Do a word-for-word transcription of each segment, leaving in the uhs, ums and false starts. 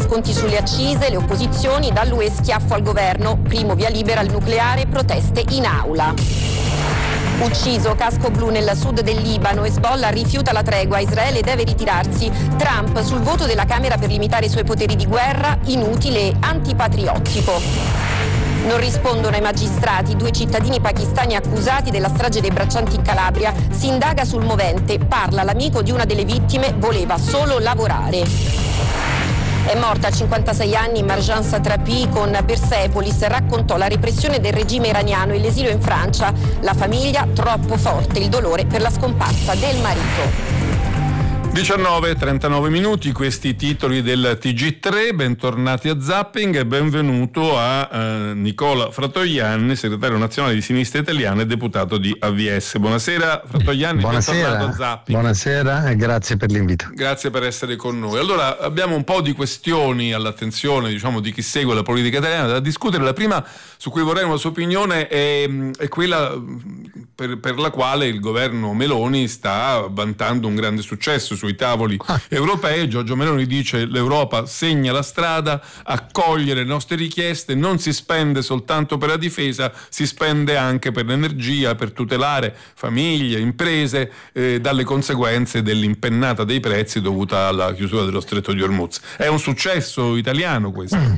sconti sulle accise, le opposizioni, dall'U E schiaffo al governo, primo via libera al nucleare, proteste in aula. Ucciso, casco blu nel sud del Libano, Hezbollah rifiuta la tregua, Israele deve ritirarsi, Trump sul voto della Camera per limitare i suoi poteri di guerra, inutile e antipatriottico. Non rispondono ai magistrati, due cittadini pakistani accusati della strage dei braccianti in Calabria, si indaga sul movente, parla l'amico di una delle vittime, voleva solo lavorare. È morta a cinquantasei anni Marjan Satrapi con Persepolis, raccontò la repressione del regime iraniano e l'esilio in Francia. La famiglia troppo forte, il dolore per la scomparsa del marito. diciannove e trentanove minuti, questi titoli del T G tre, bentornati a Zapping e benvenuto a eh, Nicola Fratoianni, segretario nazionale di Sinistra Italiana e deputato di A V S. Buonasera Fratoianni, bentornato a Zapping. Buonasera e grazie per l'invito. Grazie per essere con noi. Allora, abbiamo un po' di questioni all'attenzione, diciamo, di chi segue la politica italiana da discutere. La prima su cui vorrei una sua opinione è, è quella per, per la quale il governo Meloni sta vantando un grande successo sui tavoli ah. europei. Giorgio Meloni dice: l'Europa segna la strada, accoglie le nostre richieste, non si spende soltanto per la difesa, si spende anche per l'energia, per tutelare famiglie, imprese eh, dalle conseguenze dell'impennata dei prezzi dovuta alla chiusura dello Stretto di Hormuz. È un successo italiano questo? Mm.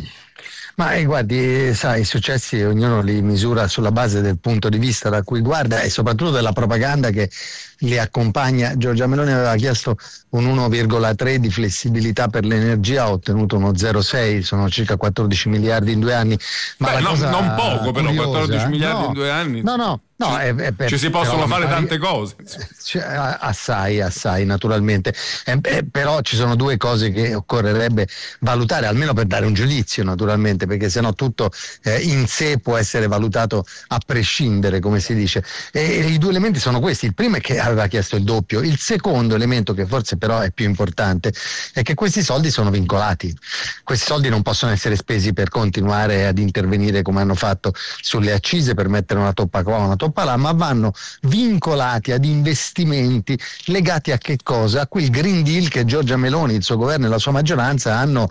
Ma eh, guardi, sai, i successi ognuno li misura sulla base del punto di vista da cui guarda e soprattutto della propaganda che li accompagna. Giorgia Meloni aveva chiesto un uno virgola tre di flessibilità per l'energia, ha ottenuto uno zero virgola sei, sono circa quattordici miliardi in due anni. Ma Beh, la no, cosa non poco però, curiosa, quattordici miliardi no, in due anni. No, no. No, è, è per, ci si possono fare pari, tante cose, cioè, assai, assai naturalmente, eh, eh, però ci sono due cose che occorrerebbe valutare, almeno per dare un giudizio naturalmente, perché sennò tutto eh, in sé può essere valutato a prescindere, come si dice. E, e i due elementi sono questi: il primo è che aveva chiesto il doppio, il secondo elemento, che forse però è più importante, è che questi soldi sono vincolati, questi soldi non possono essere spesi per continuare ad intervenire come hanno fatto sulle accise, per mettere una toppa qua, una toppa là, ma vanno vincolati ad investimenti legati a che cosa? A quel Green Deal che Giorgia Meloni, il suo governo e la sua maggioranza hanno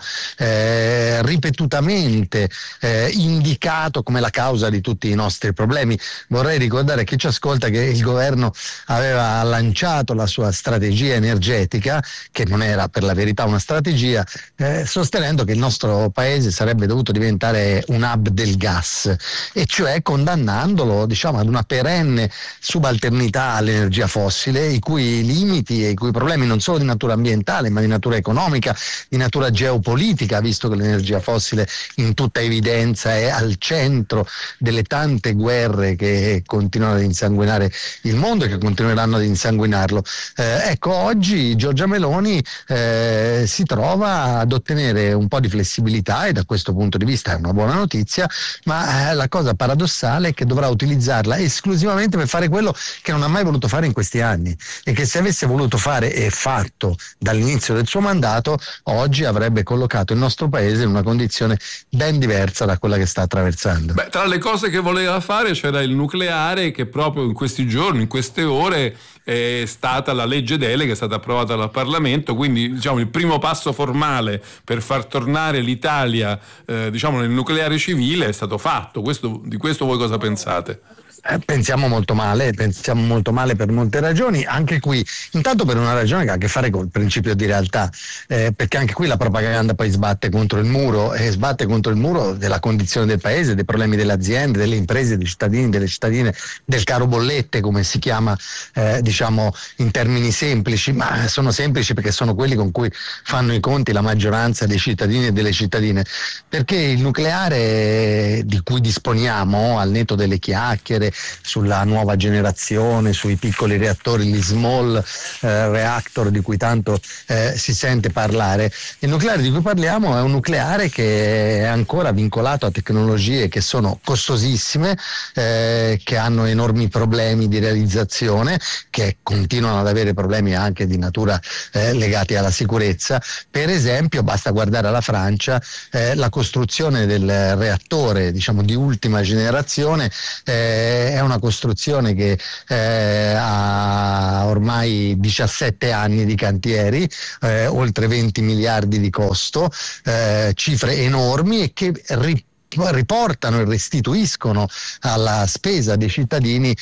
eh, ripetutamente eh, indicato come la causa di tutti i nostri problemi. Vorrei ricordare a chi ci ascolta che il governo aveva lanciato la sua strategia energetica, che non era per la verità una strategia, eh, sostenendo che il nostro paese sarebbe dovuto diventare un hub del gas, e cioè condannandolo, diciamo, ad una perenne subalternità all'energia fossile, i cui limiti e i cui problemi non solo di natura ambientale ma di natura economica, di natura geopolitica, visto che l'energia fossile in tutta evidenza è al centro delle tante guerre che continuano ad insanguinare il mondo e che continueranno ad insanguinarlo. Eh, ecco, oggi Giorgia Meloni eh, si trova ad ottenere un po' di flessibilità e da questo punto di vista è una buona notizia, ma eh, la cosa paradossale è che dovrà utilizzarla esclusivamente per fare quello che non ha mai voluto fare in questi anni, e che se avesse voluto fare e fatto dall'inizio del suo mandato, oggi avrebbe collocato il nostro paese in una condizione ben diversa da quella che sta attraversando. Beh, tra le cose che voleva fare c'era il nucleare, che proprio in questi giorni, in queste ore, è stata la legge delega, è stata approvata dal Parlamento, quindi diciamo il primo passo formale per far tornare l'Italia eh, diciamo nel nucleare civile è stato fatto. Questo, di questo voi cosa pensate? Eh, pensiamo molto male, pensiamo molto male per molte ragioni, anche qui, intanto per una ragione che ha a che fare col principio di realtà, eh, perché anche qui la propaganda poi sbatte contro il muro, e sbatte contro il muro della condizione del paese, dei problemi delle aziende, delle imprese, dei cittadini, delle cittadine, del caro bollette, come si chiama eh, diciamo in termini semplici, ma sono semplici perché sono quelli con cui fanno i conti la maggioranza dei cittadini e delle cittadine, perché il nucleare di cui disponiamo, al netto delle chiacchiere sulla nuova generazione, sui piccoli reattori, gli small eh, reactor di cui tanto eh, si sente parlare, il nucleare di cui parliamo è un nucleare che è ancora vincolato a tecnologie che sono costosissime, eh, che hanno enormi problemi di realizzazione, che continuano ad avere problemi anche di natura eh, legati alla sicurezza. Per esempio, basta guardare alla Francia, eh, la costruzione del reattore, diciamo, di ultima generazione eh, è una costruzione che eh, ha ormai diciassette anni di cantieri, eh, oltre venti miliardi di costo, eh, cifre enormi e che ri- riportano e restituiscono alla spesa dei cittadini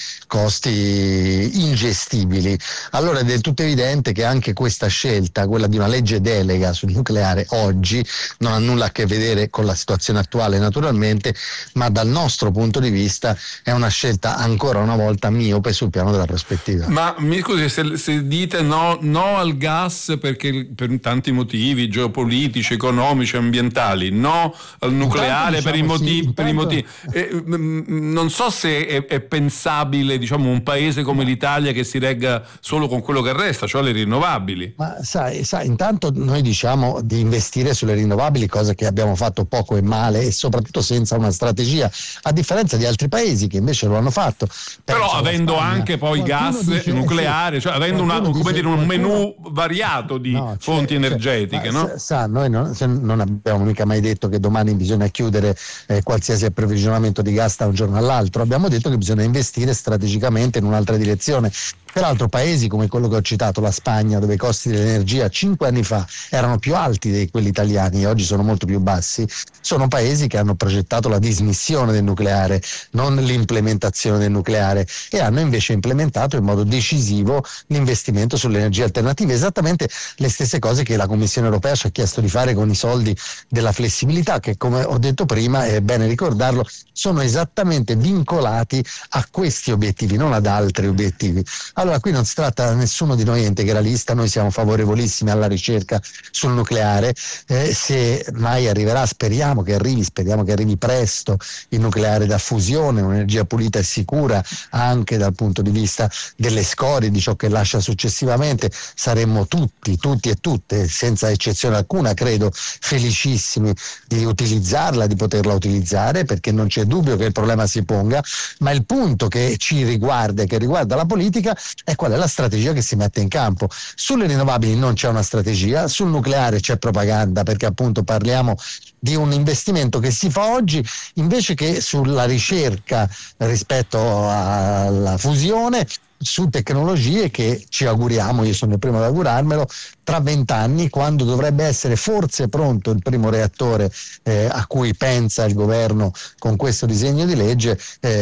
costi ingestibili. Allora è del tutto evidente che anche questa scelta, quella di una legge delega sul nucleare oggi, non ha nulla a che vedere con la situazione attuale naturalmente, ma dal nostro punto di vista è una scelta ancora una volta miope sul piano della prospettiva. Ma mi scusi, se, se dite no, no al gas perché per tanti motivi geopolitici, economici, ambientali, no al nucleare Intanto, per i motivi, sì, per i motivi. Eh, non so se è, è pensabile, diciamo, un paese come l'Italia che si regga solo con quello che resta, cioè le rinnovabili. Ma sai, sai, intanto noi diciamo di investire sulle rinnovabili, cosa che abbiamo fatto poco e male e soprattutto senza una strategia, a differenza di altri paesi che invece lo hanno fatto. Però Penso avendo anche poi gas dice, nucleare, sì, cioè avendo una, come dice, dire, un menù variato di no, fonti cioè, energetiche, cioè, no? Sa, noi non, non abbiamo mica mai detto che domani bisogna chiudere eh, qualsiasi approvvigionamento di gas da un giorno all'altro, abbiamo detto che bisogna investire strategicamente in un'altra direzione. Peraltro paesi come quello che ho citato, la Spagna, dove i costi dell'energia cinque anni fa erano più alti di quelli italiani e oggi sono molto più bassi, sono paesi che hanno progettato la dismissione del nucleare, non l'implementazione del nucleare, e hanno invece implementato in modo decisivo l'investimento sulle energie alternative, esattamente le stesse cose che la Commissione europea ci ha chiesto di fare con i soldi della flessibilità, che come ho detto prima, è bene ricordarlo, sono esattamente vincolati a questi obiettivi, non ad altri obiettivi. Allora qui non si tratta, nessuno di noi è integralista, noi siamo favorevolissimi alla ricerca sul nucleare, eh, se mai arriverà, speriamo che arrivi, speriamo che arrivi presto il nucleare da fusione, un'energia pulita e sicura anche dal punto di vista delle scorie, di ciò che lascia successivamente, saremmo tutti, tutti e tutte, senza eccezione alcuna, credo, felicissimi di utilizzarla, di poterla utilizzare, perché non c'è dubbio che il problema si ponga, ma il punto che ci riguarda e che riguarda la politica è qual è la strategia che si mette in campo. Sulle rinnovabili non c'è una strategia, sul nucleare c'è propaganda, perché appunto parliamo di un investimento che si fa oggi invece che sulla ricerca rispetto alla fusione, su tecnologie che ci auguriamo, io sono il primo ad augurarmelo, tra vent'anni, quando dovrebbe essere forse pronto il primo reattore eh, a cui pensa il governo con questo disegno di legge,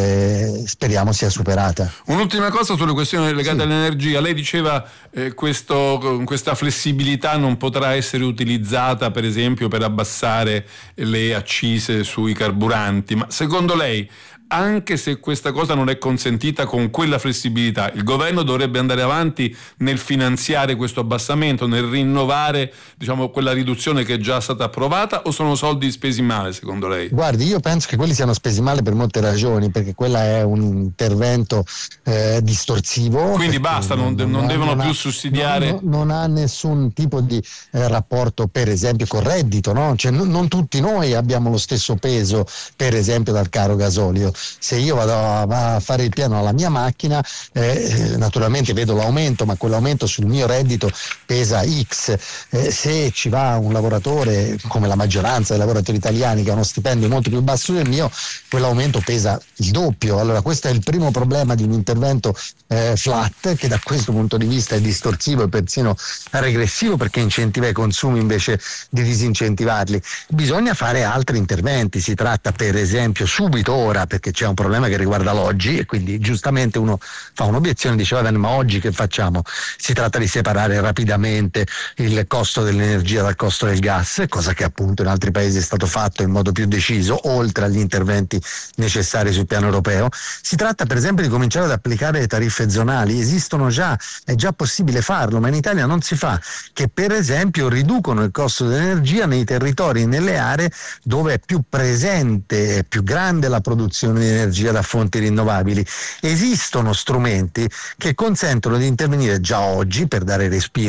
eh, speriamo sia superata. Un'ultima cosa sulle questioni legate sì. all'energia. Lei diceva eh, questo, questa flessibilità non potrà essere utilizzata per esempio per abbassare le accise sui carburanti, ma secondo lei, anche se questa cosa non è consentita con quella flessibilità, il governo dovrebbe andare avanti nel finanziare questo abbassamento, nel rinnovare, diciamo, quella riduzione che è già stata approvata, o sono soldi spesi male secondo lei? Guardi, io penso che quelli siano spesi male per molte ragioni, perché quella è un intervento eh, distorsivo. Quindi basta, non, non, non devono non più ha, sussidiare. Non, non ha nessun tipo di eh, rapporto, per esempio, col reddito, no? Cioè, n- non tutti noi abbiamo lo stesso peso, per esempio, dal caro gasolio. Se io vado a, a fare il piano alla mia macchina, eh, naturalmente vedo l'aumento, ma quell'aumento sul mio reddito pesa X. Eh, se ci va un lavoratore, come la maggioranza dei lavoratori italiani, che ha uno stipendio molto più basso del mio, quell'aumento pesa il doppio. Allora questo è il primo problema di un intervento eh, flat, che da questo punto di vista è distorsivo e persino regressivo, perché incentiva i consumi invece di disincentivarli. Bisogna fare altri interventi, si tratta per esempio subito ora, perché c'è un problema che riguarda l'oggi, e quindi giustamente uno fa un'obiezione e dice va bene, ma oggi che facciamo? Si tratta di separare rapidamente il costo dell'energia dal costo del gas, cosa che appunto in altri paesi è stato fatto in modo più deciso, oltre agli interventi necessari sul piano europeo. Si tratta per esempio di cominciare ad applicare le tariffe zonali, esistono già, è già possibile farlo, ma in Italia non si fa, che per esempio riducono il costo dell'energia nei territori, nelle aree dove è più presente, è più grande la produzione di energia da fonti rinnovabili. Esistono strumenti che consentono di intervenire già oggi per dare respiro a chi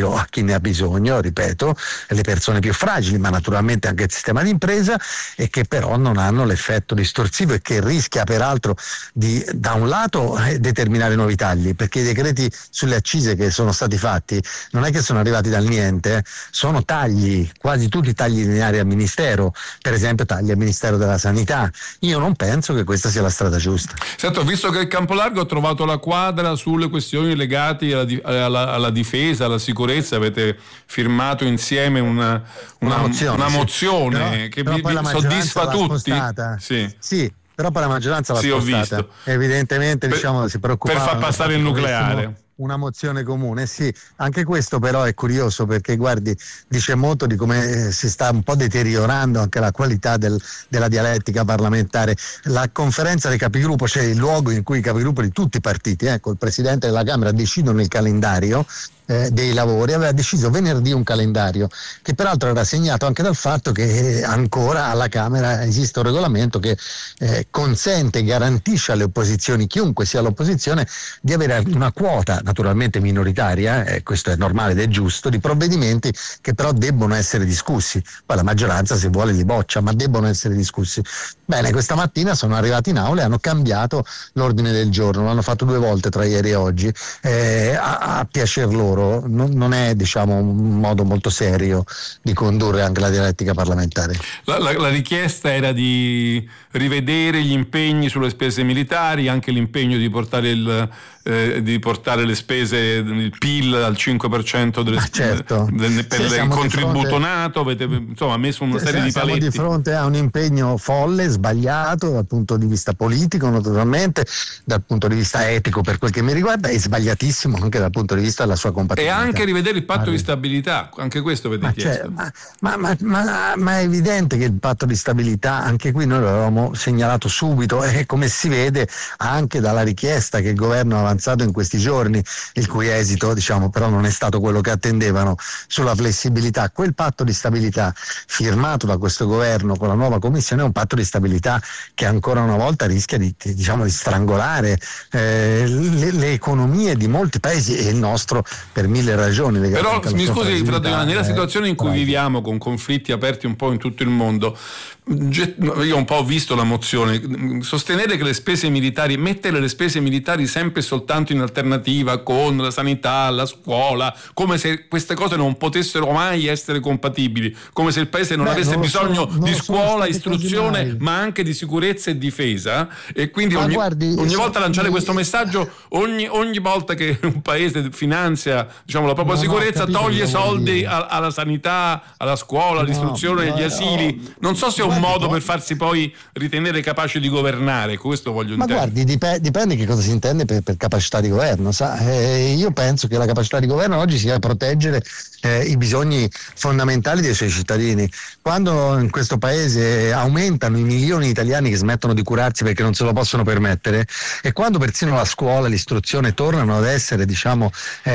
ne ha bisogno, ripeto, le persone più fragili, ma naturalmente anche il sistema di impresa, e che però non hanno l'effetto distorsivo e che rischia peraltro di, da un lato, eh, determinare nuovi tagli, perché i decreti sulle accise che sono stati fatti non è che sono arrivati dal niente, eh, sono tagli, quasi tutti tagli lineari al Ministero, per esempio tagli al Ministero della Sanità. Io non penso che questa sia la strada giusta. Certo, visto che il Campolargo ha trovato la quadra sulle questioni legate alla, alla, alla difesa, alla sicurezza, avete firmato insieme una, una, una mozione, una mozione sì. che però, vi, però vi soddisfa tutti? Sì. sì, però poi la maggioranza l'ha sì, spostata. Ho visto. Evidentemente per, diciamo, si preoccupava per far passare il nucleare. Una mozione comune, sì, anche questo però è curioso, perché guardi, dice molto di come si sta un po' deteriorando anche la qualità del, della dialettica parlamentare. La conferenza dei capigruppo, cioè il luogo in cui i capigruppo di tutti i partiti, ecco, il Presidente della Camera decidono il calendario eh, dei lavori, aveva deciso venerdì un calendario che peraltro era segnato anche dal fatto che ancora alla Camera esiste un regolamento che eh, consente e garantisce alle opposizioni, chiunque sia l'opposizione, di avere una quota naturalmente minoritaria, eh, questo è normale ed è giusto, di provvedimenti che però debbono essere discussi. Poi la maggioranza, se vuole, li boccia, ma debbono essere discussi. Bene, questa mattina sono arrivati in aula e hanno cambiato l'ordine del giorno, l'hanno fatto due volte tra ieri e oggi, eh, a, a piacer loro. Non, non è, diciamo, un modo molto serio di condurre anche la dialettica parlamentare. La, la, la richiesta era di rivedere gli impegni sulle spese militari, anche l'impegno di portare il Eh, di portare le spese, il P I L al cinque per cento delle, certo. del, per sì, il contributo fronte, NATO, avete insomma messo una serie di paletti. Siamo di fronte a un impegno folle, sbagliato dal punto di vista politico, naturalmente, dal punto di vista etico per quel che mi riguarda, e sbagliatissimo anche dal punto di vista della sua compatibilità. E anche rivedere il patto ma, di stabilità, anche questo avete ma chiesto. Ma, ma, ma, ma, ma è evidente che il patto di stabilità, anche qui noi l'avevamo segnalato subito, e come si vede anche dalla richiesta che il governo ha avanzato in questi giorni, il cui esito, diciamo, però non è stato quello che attendevano, sulla flessibilità. Quel patto di stabilità firmato da questo governo con la nuova commissione è un patto di stabilità che ancora una volta rischia di, diciamo, di strangolare eh, le, le economie di molti paesi, e il nostro per mille ragioni. Però mi scusi, Fratellone, nella situazione in cui viviamo, con conflitti aperti un po' in tutto il mondo, io un po' ho visto la mozione, sostenere che le spese militari, mettere le spese militari sempre soltanto in alternativa con la sanità, la scuola, come se queste cose non potessero mai essere compatibili, come se il paese non Beh, avesse non bisogno sono, di scuola, istruzione, ma anche di sicurezza e difesa, e quindi ogni, guardi, ogni volta lanciare mi... questo messaggio, ogni, ogni volta che un paese finanzia, diciamo, la propria no, sicurezza, no, toglie soldi a, alla sanità, alla scuola, all'istruzione, no, agli asili. No, non so se è un modo per farsi poi ritenere capace di governare, questo voglio ma intendere. Guardi, dip- dipende che cosa si intende per, per capacità di governo, sa? Eh, io penso che la capacità di governo oggi sia proteggere eh, i bisogni fondamentali dei suoi cittadini. Quando in questo paese aumentano i milioni di italiani che smettono di curarsi perché non se lo possono permettere, e quando persino la scuola e l'istruzione tornano ad essere, diciamo,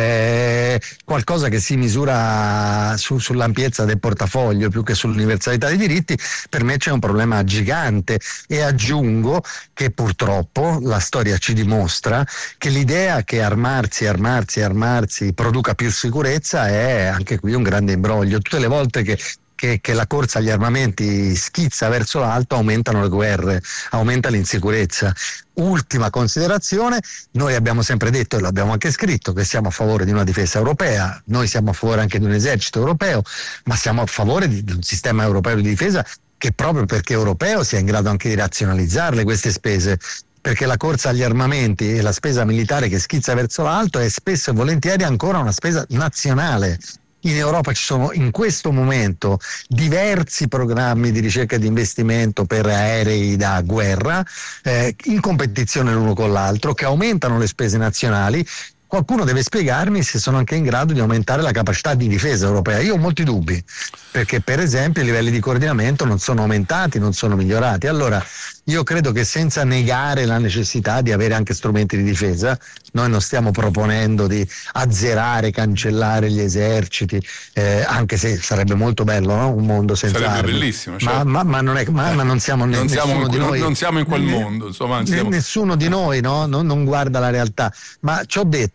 eh, qualcosa che si misura su, sull'ampiezza del portafoglio più che sull'universalità dei diritti, per me c'è un problema gigante. E aggiungo che purtroppo la storia ci dimostra che l'idea che armarsi, armarsi, armarsi produca più sicurezza è anche qui un grande imbroglio. Tutte le volte che Che, che la corsa agli armamenti schizza verso l'alto, aumentano le guerre, aumenta l'insicurezza. Ultima considerazione, noi abbiamo sempre detto, e l'abbiamo anche scritto, che siamo a favore di una difesa europea, noi siamo a favore anche di un esercito europeo, ma siamo a favore di, di un sistema europeo di difesa che, proprio perché europeo, sia in grado anche di razionalizzarle queste spese, perché la corsa agli armamenti e la spesa militare che schizza verso l'alto è spesso e volentieri ancora una spesa nazionale. In Europa ci sono in questo momento diversi programmi di ricerca e di investimento per aerei da guerra, eh, in competizione l'uno con l'altro, che aumentano le spese nazionali. Qualcuno deve spiegarmi se sono anche in grado di aumentare la capacità di difesa europea. Io ho molti dubbi, perché per esempio i livelli di coordinamento non sono aumentati, non sono migliorati. Allora io credo che, senza negare la necessità di avere anche strumenti di difesa, noi non stiamo proponendo di azzerare, cancellare gli eserciti, eh, anche se sarebbe molto bello, no? Un mondo senza sarebbe armi. Bellissimo, certo. ma, ma, ma, non è, ma, ma non siamo, non nessuno siamo, di noi, non siamo in quel ne, mondo, insomma, ne, siamo... nessuno di noi, no? non, non guarda la realtà. Ma ci ho detto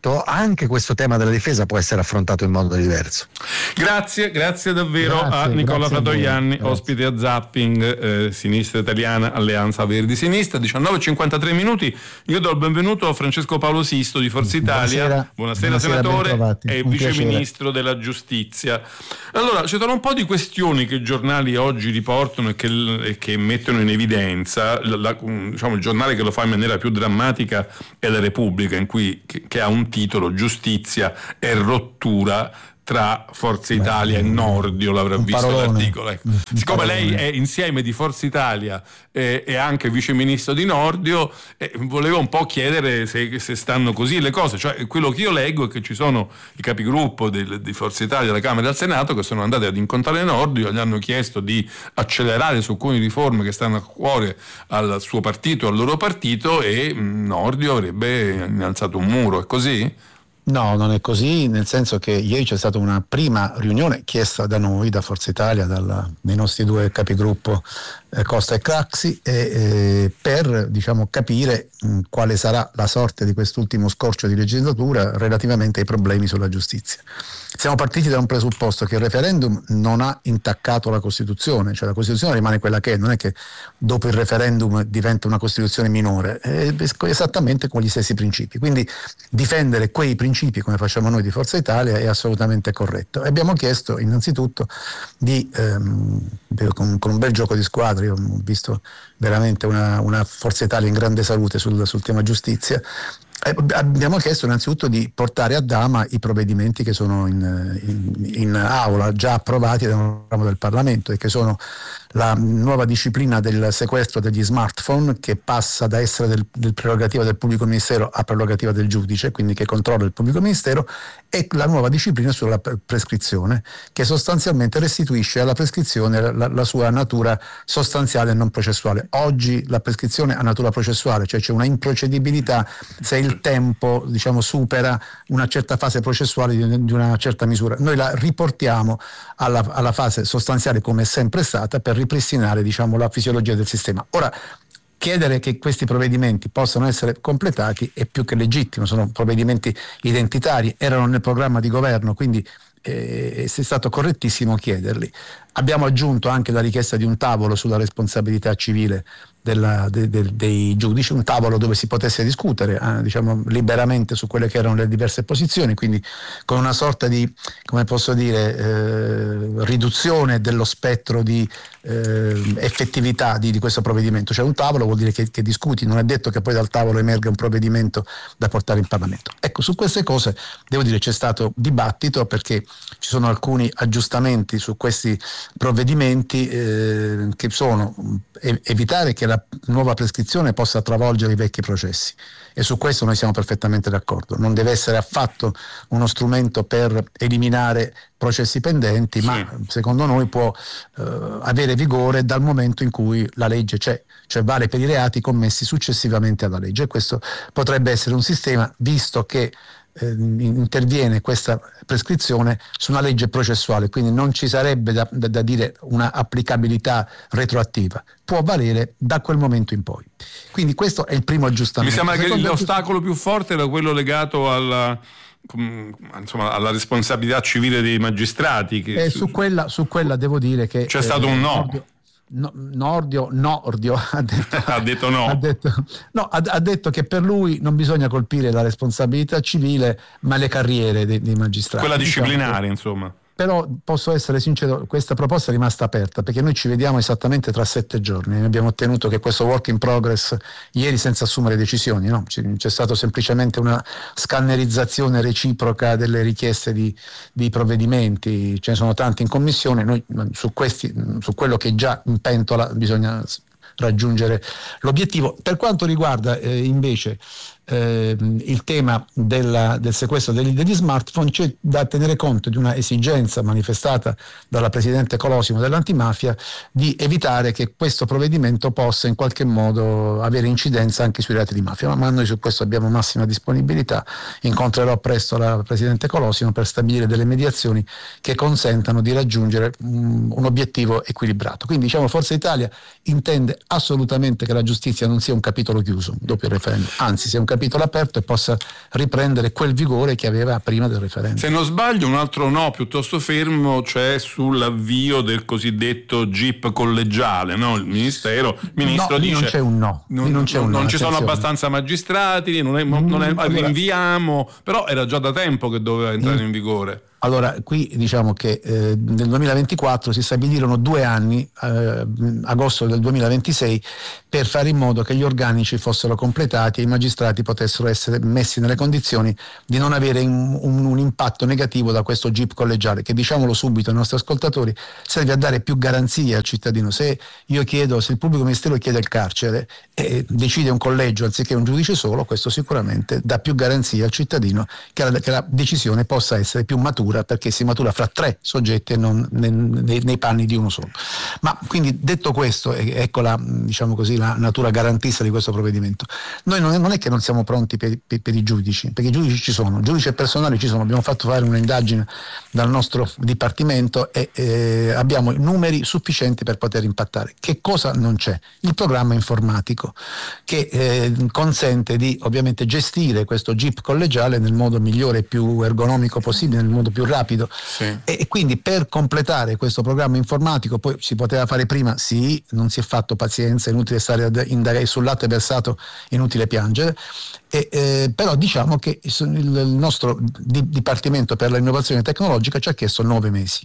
punto anche questo tema della difesa può essere affrontato in modo diverso. Grazie, grazie davvero grazie, a Nicola Fratoianni, a ospite a Zapping, eh, Sinistra Italiana, Alleanza Verdi Sinistra. diciannove e cinquantatré minuti. Io do il benvenuto a Francesco Paolo Sisto di Forza Italia. Buonasera, buonasera, buonasera senatore e un vice piacere. ministro della giustizia. Allora, ci sono un po' di questioni che i giornali oggi riportano e che, e che mettono in evidenza. La, la, diciamo, il giornale che lo fa in maniera più drammatica è La Repubblica, in cui che, che ha un titolo: Giustizia e rottura tra Forza Italia Beh, e Nordio. L'avrà visto parolone. L'articolo. Ecco. Siccome lei è insieme di Forza Italia e, e anche vice ministro di Nordio, eh, volevo un po' chiedere se, se stanno così le cose. Cioè, quello che io leggo è che ci sono i capigruppo di, di Forza Italia della Camera e del Senato che sono andati ad incontrare Nordio, gli hanno chiesto di accelerare su alcune riforme che stanno a cuore al suo partito, al loro partito, e mh, Nordio avrebbe innalzato un muro. È così? No, non è così, nel senso che ieri c'è stata una prima riunione chiesta da noi, da Forza Italia, dalla, dai nostri due capigruppo eh, Costa e Craxi, e, eh, per diciamo, capire mh, quale sarà la sorte di quest'ultimo scorcio di legislatura relativamente ai problemi sulla giustizia. Siamo partiti da un presupposto che il referendum non ha intaccato la Costituzione, cioè la Costituzione rimane quella che è, non è che dopo il referendum diventa una Costituzione minore, è esattamente con gli stessi principi. Quindi difendere quei principi, come facciamo noi di Forza Italia, è assolutamente corretto. E abbiamo chiesto innanzitutto di, ehm, con, con un bel gioco di squadra, io ho visto veramente una, una Forza Italia in grande salute sul, sul tema giustizia, Eh, abbiamo chiesto innanzitutto di portare a dama i provvedimenti che sono in, in, in aula, già approvati da un ramo del Parlamento, e che sono la nuova disciplina del sequestro degli smartphone, che passa da essere del, del prerogativa del pubblico ministero a prerogativa del giudice, quindi che controlla il pubblico ministero, e la nuova disciplina sulla prescrizione, che sostanzialmente restituisce alla prescrizione la, la sua natura sostanziale e non processuale. Oggi la prescrizione ha natura processuale, cioè c'è una improcedibilità se il tempo diciamo supera una certa fase processuale di, di una certa misura. Noi la riportiamo alla, alla fase sostanziale come è sempre stata, per ripristinare diciamo la fisiologia del sistema. Ora, chiedere che questi provvedimenti possano essere completati è più che legittimo, sono provvedimenti identitari, erano nel programma di governo, quindi eh, è stato correttissimo chiederli. Abbiamo aggiunto anche la richiesta di un tavolo sulla responsabilità civile della, de, de, dei giudici, un tavolo dove si potesse discutere eh, diciamo liberamente su quelle che erano le diverse posizioni, quindi con una sorta di, come posso dire, eh, riduzione dello spettro di eh, effettività di, di questo provvedimento. Cioè un tavolo vuol dire che, che discuti, non è detto che poi dal tavolo emerga un provvedimento da portare in Parlamento. Ecco, su queste cose devo dire c'è stato dibattito, perché ci sono alcuni aggiustamenti su questi provvedimenti eh, che sono eh, evitare che la nuova prescrizione possa travolgere i vecchi processi, e su questo noi siamo perfettamente d'accordo. Non deve essere affatto uno strumento per eliminare processi pendenti, sì, ma secondo noi può eh, avere vigore dal momento in cui la legge c'è, cioè vale per i reati commessi successivamente alla legge, e questo potrebbe essere un sistema, visto che eh, interviene questa prescrizione su una legge processuale, quindi non ci sarebbe da, da, da dire una applicabilità retroattiva, può valere da quel momento in poi. Quindi questo è il primo aggiustamento. Mi sembra Secondo che l'ostacolo più forte era quello legato alla, insomma, alla responsabilità civile dei magistrati. Che e su quella, su quella devo dire che c'è eh, stato un no. Nordio, no Nordio, Nordio ha detto, ha detto no. Ha detto, no ha, ha detto che per lui non bisogna colpire la responsabilità civile, ma le carriere dei, dei magistrati. Quella disciplinare, diciamo, insomma. Però posso essere sincero, questa proposta è rimasta aperta, perché noi ci vediamo esattamente tra sette giorni. Abbiamo ottenuto che questo work in progress ieri, senza assumere decisioni, no? C'è stato semplicemente una scannerizzazione reciproca delle richieste di, di provvedimenti, ce ne sono tanti in commissione, noi su, questi, su quello che è già in pentola bisogna raggiungere l'obiettivo. Per quanto riguarda eh, invece eh, il tema della, del sequestro degli, degli smartphone, c'è da tenere conto di una esigenza manifestata dalla Presidente Colosimo dell'Antimafia di evitare che questo provvedimento possa in qualche modo avere incidenza anche sui reati di mafia, ma noi su questo abbiamo massima disponibilità. Incontrerò presto la Presidente Colosimo per stabilire delle mediazioni che consentano di raggiungere um, un obiettivo equilibrato. Quindi diciamo Forza Italia intende assolutamente che la giustizia non sia un capitolo chiuso dopo il referendum, anzi sia un capitolo capitolo aperto e possa riprendere quel vigore che aveva prima del referendum. Se non sbaglio, un altro no piuttosto fermo c'è sull'avvio del cosiddetto G I P collegiale, no? Il ministero, il ministro no, dice non c'è un no, non, non, c'è un non no, ci sono abbastanza magistrati, non, è, non è, rinviamo, però era già da tempo che doveva entrare in vigore. Allora, qui diciamo che eh, nel duemilaventiquattro si stabilirono due anni, eh, agosto del duemilaventisei, per fare in modo che gli organici fossero completati e i magistrati potessero essere messi nelle condizioni di non avere un, un, un impatto negativo da questo G I P collegiale, che, diciamolo subito ai nostri ascoltatori, serve a dare più garanzie al cittadino. Se io chiedo, se il pubblico ministero chiede il carcere e decide un collegio anziché un giudice solo, questo sicuramente dà più garanzie al cittadino che la, che la decisione possa essere più matura, perché si matura fra tre soggetti e non nei, nei, nei panni di uno solo. Ma quindi, detto questo, ecco la, diciamo così, la natura garantista di questo provvedimento. Noi non è, non è che non siamo pronti per, per, per i giudici, perché i giudici ci sono, giudici e personali ci sono, abbiamo fatto fare un'indagine dal nostro dipartimento e eh, abbiamo numeri sufficienti per poter impattare. Che cosa non c'è? Il programma informatico che eh, consente di ovviamente gestire questo G I P collegiale nel modo migliore e più ergonomico possibile, nel modo più rapido, sì. E quindi per completare questo programma informatico, poi si poteva fare prima, sì, non si è fatto, pazienza, inutile stare ad indagare sul latte versato, inutile piangere, e, eh, però diciamo che il nostro di, Dipartimento per l'innovazione tecnologica ci ha chiesto nove mesi.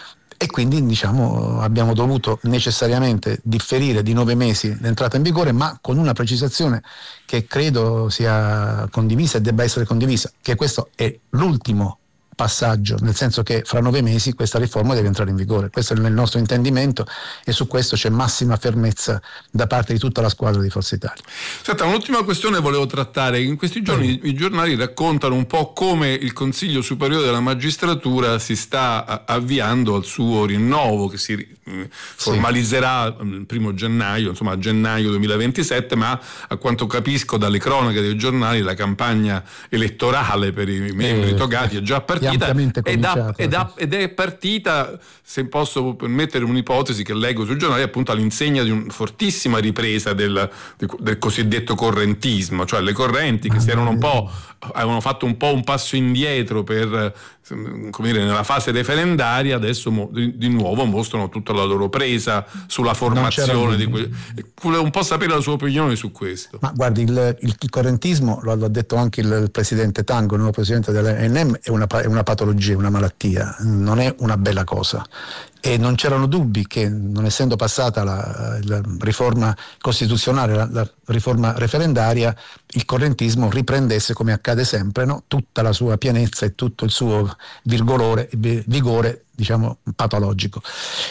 E quindi diciamo abbiamo dovuto necessariamente differire di nove mesi l'entrata in vigore, ma con una precisazione che credo sia condivisa e debba essere condivisa, che questo è l'ultimo passaggio, nel senso che fra nove mesi questa riforma deve entrare in vigore. Questo è il nostro intendimento e su questo c'è massima fermezza da parte di tutta la squadra di Forza Italia. Senta, un'ultima questione volevo trattare. In questi giorni eh. i giornali raccontano un po' come il Consiglio Superiore della Magistratura si sta avviando al suo rinnovo, che si eh, formalizzerà sì. il primo gennaio, insomma a gennaio duemilaventisette, ma a quanto capisco dalle cronache dei giornali la campagna elettorale per i membri eh. togati è già partita. Ed, ha, ed, ha, ed è partita, se posso permettere un'ipotesi che leggo sui giornali, appunto all'insegna di una fortissima ripresa del, del cosiddetto correntismo, cioè le correnti che si erano un po', avevano fatto un po' un passo indietro per, come dire, nella fase referendaria, adesso mo, di, di nuovo mostrano tutta la loro presa sulla formazione di que- volevo un po' sapere la sua opinione su questo. Ma guardi, il, il, il correntismo, lo ha detto anche il, il presidente Tango, il nuovo presidente dell'A N M, è una, è una patologia, una malattia, non è una bella cosa. E non c'erano dubbi che, non essendo passata la, la riforma costituzionale, la, la riforma referendaria, il correntismo riprendesse, come accade sempre, no? Tutta la sua pienezza e tutto il suo virgolore, vigore, diciamo, patologico.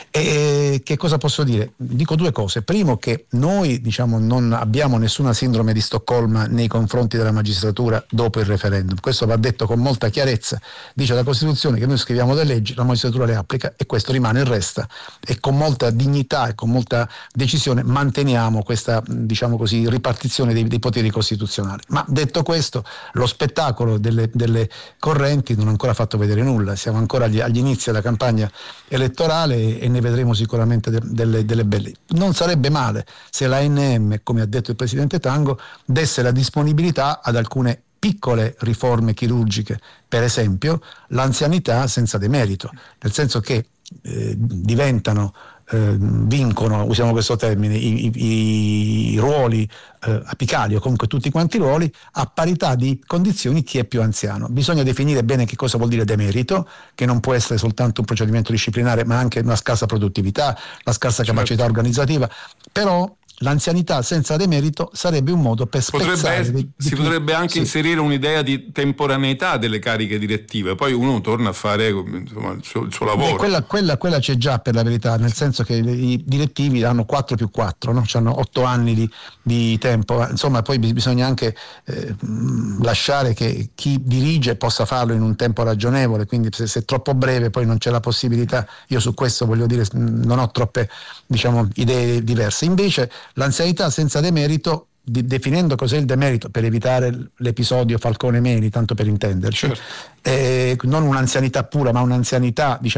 E che cosa posso dire? Dico due cose. Primo, che noi, diciamo, non abbiamo nessuna sindrome di Stoccolma nei confronti della magistratura dopo il referendum. Questo va detto con molta chiarezza. Dice la Costituzione che noi scriviamo le leggi, la magistratura le applica e questo rimane e resta. E con molta dignità e con molta decisione manteniamo questa, diciamo così, ripartizione dei, dei poteri costituzionali. Ma detto questo, lo spettacolo delle, delle correnti non ha ancora fatto vedere nulla. Siamo ancora agli, agli inizi della campagna campagna elettorale e ne vedremo sicuramente de- delle, delle belle. Non sarebbe male se l'A N M, come ha detto il presidente Tango, desse la disponibilità ad alcune piccole riforme chirurgiche, per esempio l'anzianità senza demerito, nel senso che eh, diventano Eh, vincono, usiamo questo termine, i, i, i ruoli eh, apicali o comunque tutti quanti i ruoli a parità di condizioni chi è più anziano. Bisogna definire bene che cosa vuol dire demerito, che non può essere soltanto un procedimento disciplinare ma anche una scarsa produttività, la scarsa capacità certo. organizzativa, però l'anzianità senza demerito sarebbe un modo per spezzare potrebbe, di, di si più, potrebbe anche sì. inserire un'idea di temporaneità delle cariche direttive, poi uno torna a fare insomma, il, suo, il suo lavoro. Beh, quella, quella, quella c'è già, per la verità, nel senso che i direttivi hanno quattro più quattro, no? Hanno otto anni di, di tempo, insomma poi bisogna anche eh, lasciare che chi dirige possa farlo in un tempo ragionevole, quindi se, se è troppo breve poi non c'è la possibilità. Io su questo voglio dire non ho troppe, diciamo, idee diverse. Invece l'anzianità senza demerito, di, definendo cos'è il demerito per evitare l'episodio Falcone Meli, tanto per intenderci, certo. eh, non un'anzianità pura ma un'anzianità, diciamo,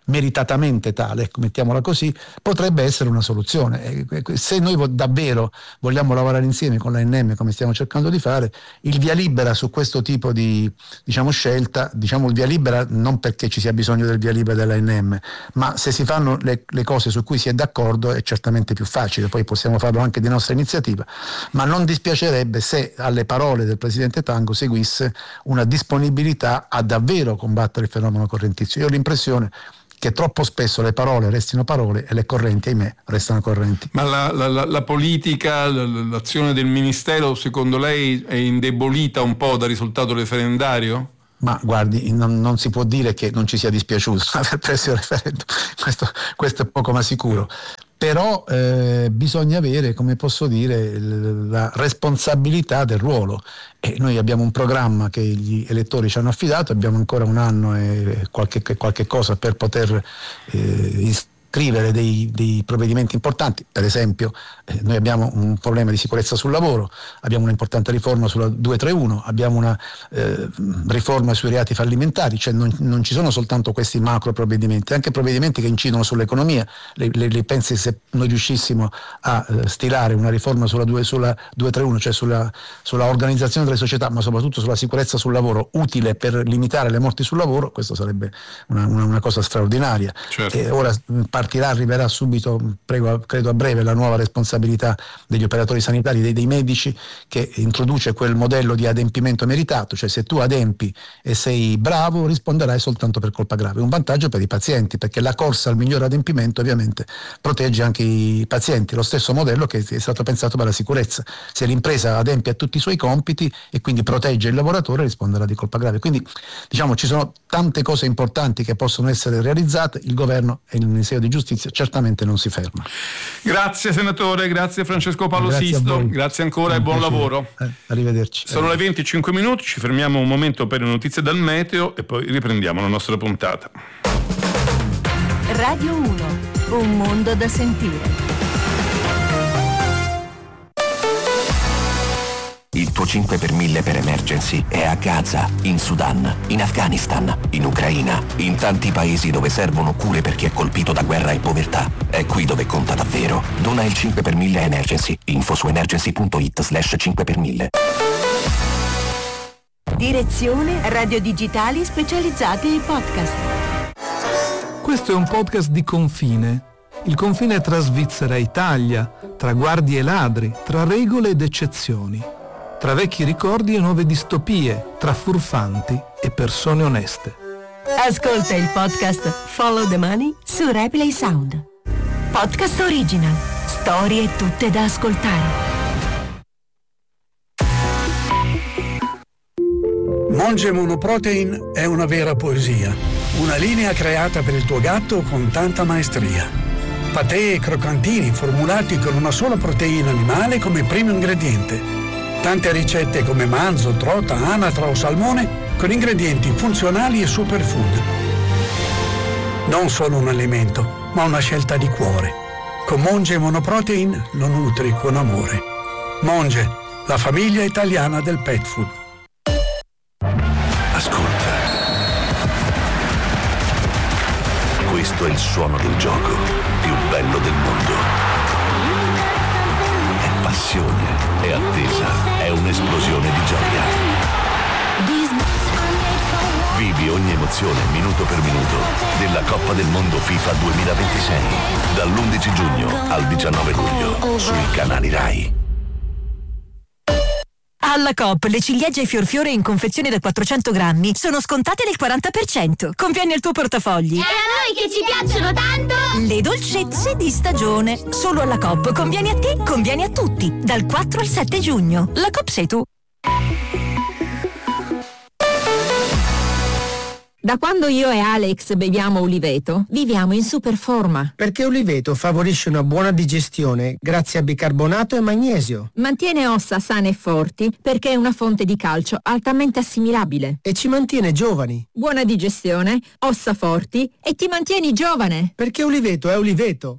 meritatamente tale, mettiamola così, potrebbe essere una soluzione. Se noi davvero vogliamo lavorare insieme con l'A N M, come stiamo cercando di fare, il via libera su questo tipo di, diciamo, scelta, diciamo il via libera non perché ci sia bisogno del via libera dell'A N M, ma se si fanno le, le cose su cui si è d'accordo è certamente più facile, poi possiamo farlo anche di nostra iniziativa, ma non dispiacerebbe se alle parole del Presidente Tango seguisse una disponibilità a davvero combattere il fenomeno correntizio. Io ho l'impressione che troppo spesso le parole restino parole e le correnti, ahimè, restano correnti. Ma la, la, la politica, l'azione del Ministero, secondo lei è indebolita un po' dal risultato referendario? Ma guardi, non, non si può dire che non ci sia dispiaciuto aver preso il referendum, questo, questo è poco ma sicuro. Però eh, bisogna avere, come posso dire, la responsabilità del ruolo. E noi abbiamo un programma che gli elettori ci hanno affidato, abbiamo ancora un anno e qualche, qualche cosa per poter eh, scrivere dei, dei provvedimenti importanti. Per esempio eh, noi abbiamo un problema di sicurezza sul lavoro, abbiamo un'importante riforma sulla duecentotrentuno, abbiamo una eh, riforma sui reati fallimentari, cioè non, non ci sono soltanto questi macro provvedimenti, anche provvedimenti che incidono sull'economia. Le, le, le pensi se noi riuscissimo a eh, stilare una riforma sulla, due, sulla duecentotrentuno, cioè sulla, sulla organizzazione delle società, ma soprattutto sulla sicurezza sul lavoro, utile per limitare le morti sul lavoro, questo sarebbe una, una, una cosa straordinaria. Certo. E ora partirà, arriverà subito, prego, credo a breve, la nuova responsabilità degli operatori sanitari, dei, dei medici, che introduce quel modello di adempimento meritato, cioè se tu adempi e sei bravo risponderai soltanto per colpa grave. Un vantaggio per i pazienti, perché la corsa al miglior adempimento ovviamente protegge anche i pazienti. Lo stesso modello che è stato pensato per la sicurezza: se l'impresa adempie a tutti i suoi compiti e quindi protegge il lavoratore, risponderà di colpa grave. Quindi diciamo ci sono tante cose importanti che possono essere realizzate, il governo e il Ministero di Giustizia certamente non si ferma. Grazie senatore, grazie Francesco Paolo Grazie Sisto, grazie ancora e buon piacere. lavoro. Eh, arrivederci. Sono le venti e cinque minuti, ci fermiamo un momento per le notizie dal meteo e poi riprendiamo la nostra puntata. Radio uno, un mondo da sentire. Il tuo cinque per mille per Emergency è a Gaza, in Sudan, in Afghanistan, in Ucraina, in tanti paesi dove servono cure per chi è colpito da guerra e povertà. È qui dove conta davvero. Dona il cinque per mille a Emergency. Info su emergency.it slash cinque per mille. Direzione Radio Digitali specializzati in podcast. Questo è un podcast di confine. Il confine tra Svizzera e Italia, tra guardie e ladri, tra regole ed eccezioni, tra vecchi ricordi e nuove distopie, tra furfanti e persone oneste. Ascolta il podcast Follow the Money su Replay Sound. Podcast original. Storie tutte da ascoltare. Monge Monoprotein è una vera poesia, una linea creata per il tuo gatto con tanta maestria. Patè e croccantini formulati con una sola proteina animale come primo ingrediente. Tante ricette come manzo, trota, anatra o salmone con ingredienti funzionali e superfood. Non solo un alimento, ma una scelta di cuore. Con Monge Monoprotein lo nutri con amore. Monge, la famiglia italiana del pet food. Ascolta. Questo è il suono del gioco più bello del mondo. È passione, è attesa, è un'esplosione di gioia. Vivi ogni emozione minuto per minuto della Coppa del Mondo FIFA duemilaventisei dall'undici giugno al diciannove luglio sui canali Rai. Alla Coop le ciliegie Fiorfiore in confezione da quattrocento grammi sono scontate del quaranta per cento. Conviene al tuo portafogli. E a noi che ci piacciono tanto! Le dolcezze di stagione. Solo alla Coop. Conviene a te, conviene a tutti. Dal quattro al sette giugno. La Coop sei tu. Da quando io e Alex beviamo Uliveto, viviamo in super forma. Perché Uliveto favorisce una buona digestione grazie a bicarbonato e magnesio. Mantiene ossa sane e forti perché è una fonte di calcio altamente assimilabile. E ci mantiene giovani. Buona digestione, ossa forti e ti mantieni giovane. Perché Uliveto è Uliveto.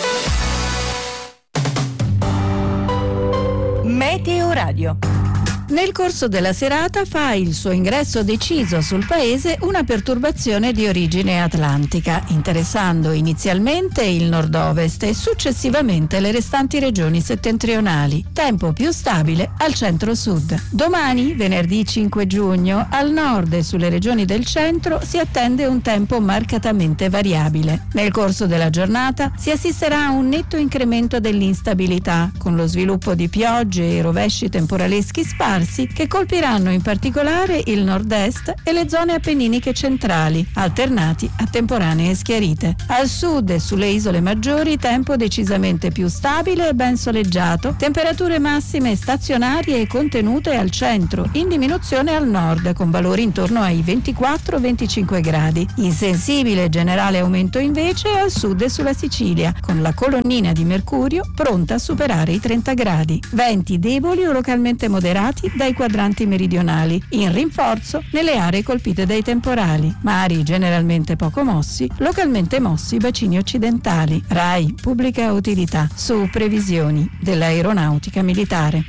Meteo Radio. Nel corso della serata fa il suo ingresso deciso sul paese una perturbazione di origine atlantica, interessando inizialmente il nord-ovest e successivamente le restanti regioni settentrionali. Tempo più stabile al centro-sud. Domani, venerdì cinque giugno, al nord e sulle regioni del centro si attende un tempo marcatamente variabile. Nel corso della giornata si assisterà a un netto incremento dell'instabilità, con lo sviluppo di piogge e rovesci temporaleschi sparsi che colpiranno in particolare il nord-est e le zone appenniniche centrali, alternati a temporanee schiarite. Al sud e sulle isole maggiori tempo decisamente più stabile e ben soleggiato, temperature massime stazionarie e contenute al centro, in diminuzione al nord con valori intorno ai ventiquattro venticinque gradi. Insensibile generale aumento invece al sud e sulla Sicilia, con la colonnina di mercurio pronta a superare i trenta gradi. Venti deboli o localmente moderati dai quadranti meridionali, in rinforzo nelle aree colpite dai temporali. Mari generalmente poco mossi, localmente mossi i bacini occidentali. RAI Pubblica Utilità, su previsioni dell'aeronautica militare.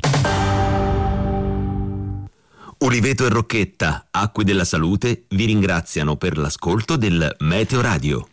Uliveto e Rocchetta, Acque della Salute, vi ringraziano per l'ascolto del Meteo Radio.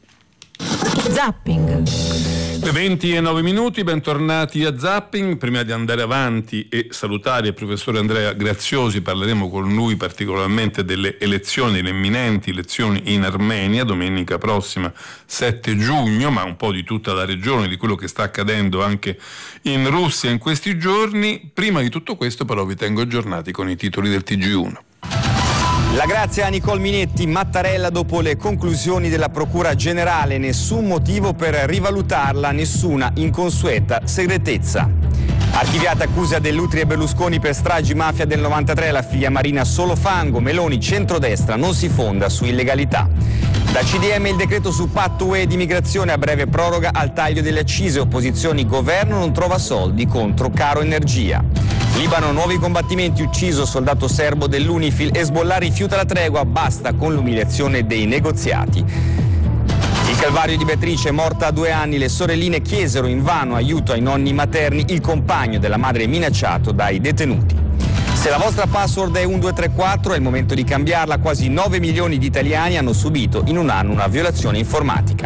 Zapping. Le venti e nove minuti, bentornati a Zapping. Prima di andare avanti e salutare il professore Andrea Graziosi, parleremo con lui particolarmente delle elezioni, delle imminenti elezioni in Armenia, domenica prossima sette giugno, ma un po' di tutta la regione, di quello che sta accadendo anche in Russia in questi giorni. Prima di tutto questo però vi tengo aggiornati con i titoli del T G uno. La grazia a Nicole Minetti, Mattarella dopo le conclusioni della Procura Generale, nessun motivo per rivalutarla, nessuna inconsueta segretezza. Archiviata accusa dell'Utri e Berlusconi per stragi mafia del novantatré, la figlia Marina solo fango, Meloni centrodestra non si fonda su illegalità. Da C D M il decreto su patto U E di migrazione, a breve proroga al taglio delle accise, opposizioni governo non trova soldi contro caro energia. Libano, nuovi combattimenti, ucciso soldato serbo dell'Unifil, Hezbollah rifiuta la tregua, basta con l'umiliazione dei negoziati. Il calvario di Beatrice, morta a due anni, le sorelline chiesero invano aiuto ai nonni materni, il compagno della madre minacciato dai detenuti. Se la vostra password è uno due tre quattro è il momento di cambiarla, quasi nove milioni di italiani hanno subito in un anno una violazione informatica.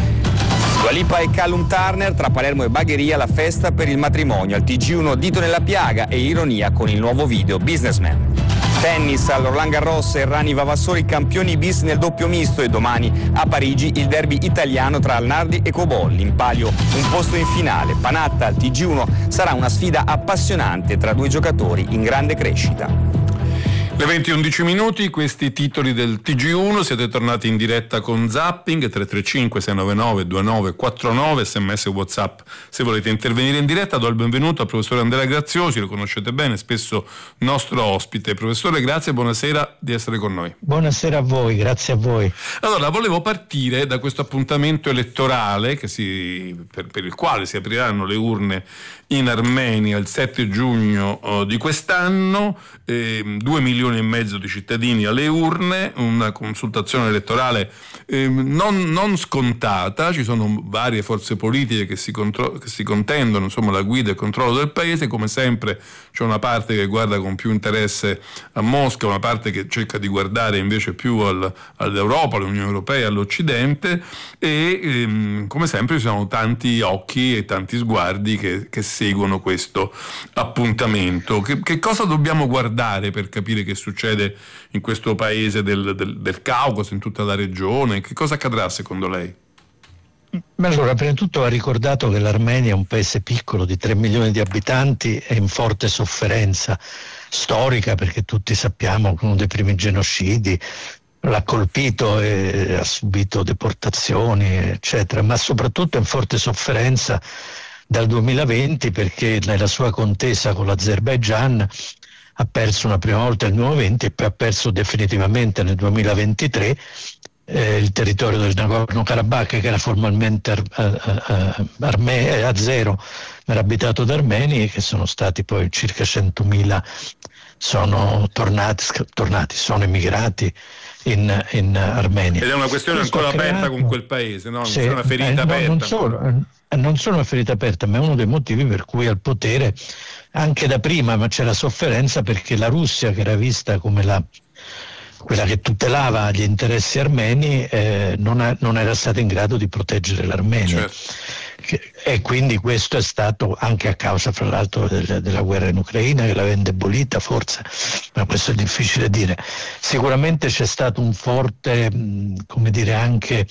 Dua Lipa e Callum Turner, tra Palermo e Bagheria la festa per il matrimonio, al T G uno dito nella piaga e ironia con il nuovo video Businessman. Tennis, al Roland Garros, Errani Vavassori campioni bis nel doppio misto, e domani a Parigi il derby italiano tra Nardi e Cobolli, in palio un posto in finale. Panatta al T G uno sarà una sfida appassionante tra due giocatori in grande crescita. Le venti e undici minuti, questi titoli del T G uno, siete tornati in diretta con Zapping, tre tre cinque sei nove nove due nove quattro nove, sms e WhatsApp se volete intervenire in diretta. Do il benvenuto al professore Andrea Graziosi, lo conoscete bene, spesso nostro ospite. Professore, grazie e buonasera di essere con noi. Buonasera a voi, grazie a voi. Allora, volevo partire da questo appuntamento elettorale che si, per, per il quale si apriranno le urne in Armenia il sette giugno oh, di quest'anno, eh, due milioni e mezzo di cittadini alle urne, una consultazione elettorale eh, non, non scontata. Ci sono varie forze politiche che si, contro- che si contendono insomma la guida e il controllo del paese. Come sempre c'è una parte che guarda con più interesse a Mosca, una parte che cerca di guardare invece più al, all'Europa, all'Unione Europea, all'Occidente, e ehm, come sempre ci sono tanti occhi e tanti sguardi che, che seguono questo appuntamento. Che, che cosa dobbiamo guardare per capire che succede in questo paese del, del, del Caucaso, in tutta la regione? Che cosa accadrà secondo lei? Ma allora, prima di tutto va ricordato che l'Armenia è un paese piccolo di tre milioni di abitanti e in forte sofferenza storica, perché tutti sappiamo che uno dei primi genocidi l'ha colpito e ha subito deportazioni eccetera, ma soprattutto in forte sofferenza dal duemilaventi, perché nella sua contesa con l'Azerbaigian ha perso una prima volta il duemilaventi e poi ha perso definitivamente nel duemilaventitré eh, il territorio del Nagorno-Karabakh, che era formalmente ar- ar- arme- azero, ma era abitato da armeni, che sono stati poi circa centomila, sono tornati, tornati sono emigrati in, in Armenia. Ed è una questione Questo ancora creato, aperta con quel paese, no? Sì, È una ferita eh, no, aperta. Non solo, non solo una ferita aperta, ma è uno dei motivi per cui al potere, anche da prima, ma c'era sofferenza perché la Russia, che era vista come la quella che tutelava gli interessi armeni, eh, non, ha, non era stata in grado di proteggere l'Armenia. Certo. E quindi questo è stato anche a causa, fra l'altro, del, della guerra in Ucraina, che l'aveva indebolita forse, ma questo è difficile dire. Sicuramente c'è stato un forte, come dire, anche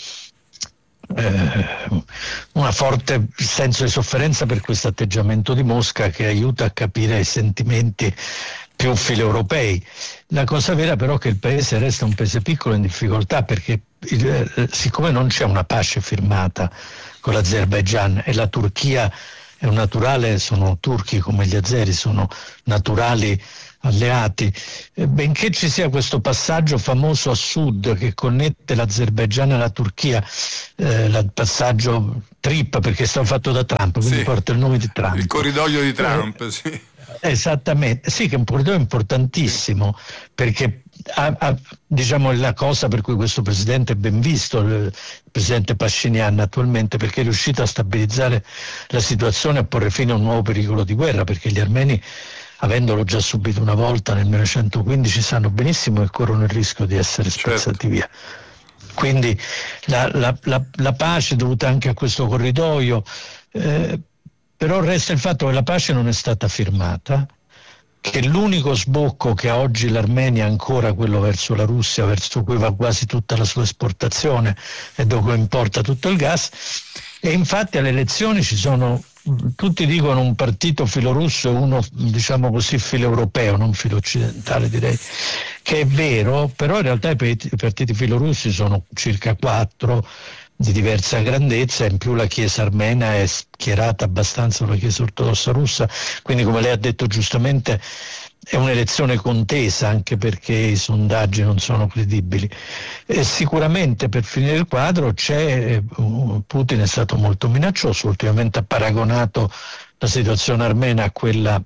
eh, una forte senso di sofferenza per questo atteggiamento di Mosca, che aiuta a capire i sentimenti più filo-europei. La cosa vera però è che il paese resta un paese piccolo in difficoltà, perché il, siccome non c'è una pace firmata con l'Azerbaigian e la Turchia è un naturale, sono turchi come gli azeri, sono naturali alleati, eh, benché ci sia questo passaggio famoso a sud che connette l'Azerbaigian e la Turchia, eh, il passaggio Trip, perché è stato fatto da Trump, quindi sì, porta il nome di Trump. Il corridoio di Trump, eh, sì. Esattamente, sì, che è un corridoio importantissimo, perché ha, ha, diciamo, la cosa per cui questo presidente è ben visto, il presidente Pashinyan attualmente, perché è riuscito a stabilizzare la situazione e a porre fine a un nuovo pericolo di guerra, perché gli armeni, avendolo già subito una volta nel millenovecentoquindici, sanno benissimo che corrono il rischio di essere spezzati certo. via. Quindi la, la, la, la pace dovuta anche a questo corridoio, eh, però resta il fatto che la pace non è stata firmata, che l'unico sbocco che ha oggi l'Armenia è ancora quello verso la Russia, verso cui va quasi tutta la sua esportazione e dove importa tutto il gas, e infatti alle elezioni ci sono, tutti dicono, un partito filorusso e uno, diciamo così, filo-europeo, non filo-occidentale direi, che è vero, però in realtà i partiti filorussi sono circa quattro, di diversa grandezza, in più la Chiesa armena è schierata abbastanza con la Chiesa ortodossa russa, quindi come lei ha detto giustamente è un'elezione contesa, anche perché i sondaggi non sono credibili. E sicuramente, per finire il quadro, c'è Putin è stato molto minaccioso, ultimamente ha paragonato la situazione armena a quella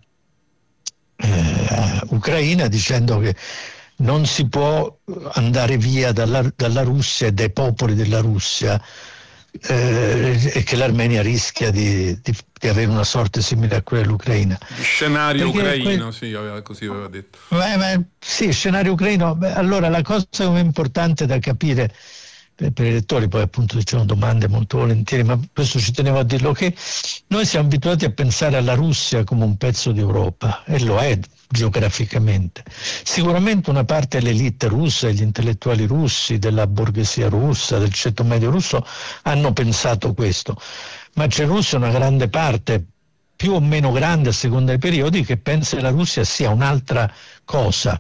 eh, ucraina, dicendo che non si può andare via dalla, dalla Russia e dai popoli della Russia, eh, e che l'Armenia rischia di, di, di avere una sorte simile a quella dell'Ucraina. Scenario Perché ucraino, que- sì, aveva, così aveva detto. Beh, beh, sì, scenario ucraino. Beh, allora la cosa importante da capire per, per i lettori, poi appunto diciamo domande molto volentieri, ma questo ci tenevo a dirlo, che noi siamo abituati a pensare alla Russia come un pezzo d'Europa, e lo è geograficamente. Sicuramente una parte dell'elite russa, degli intellettuali russi, della borghesia russa, del ceto medio russo hanno pensato questo, ma c'è in Russia una grande parte, più o meno grande a seconda dei periodi, che pensa che la Russia sia un'altra cosa,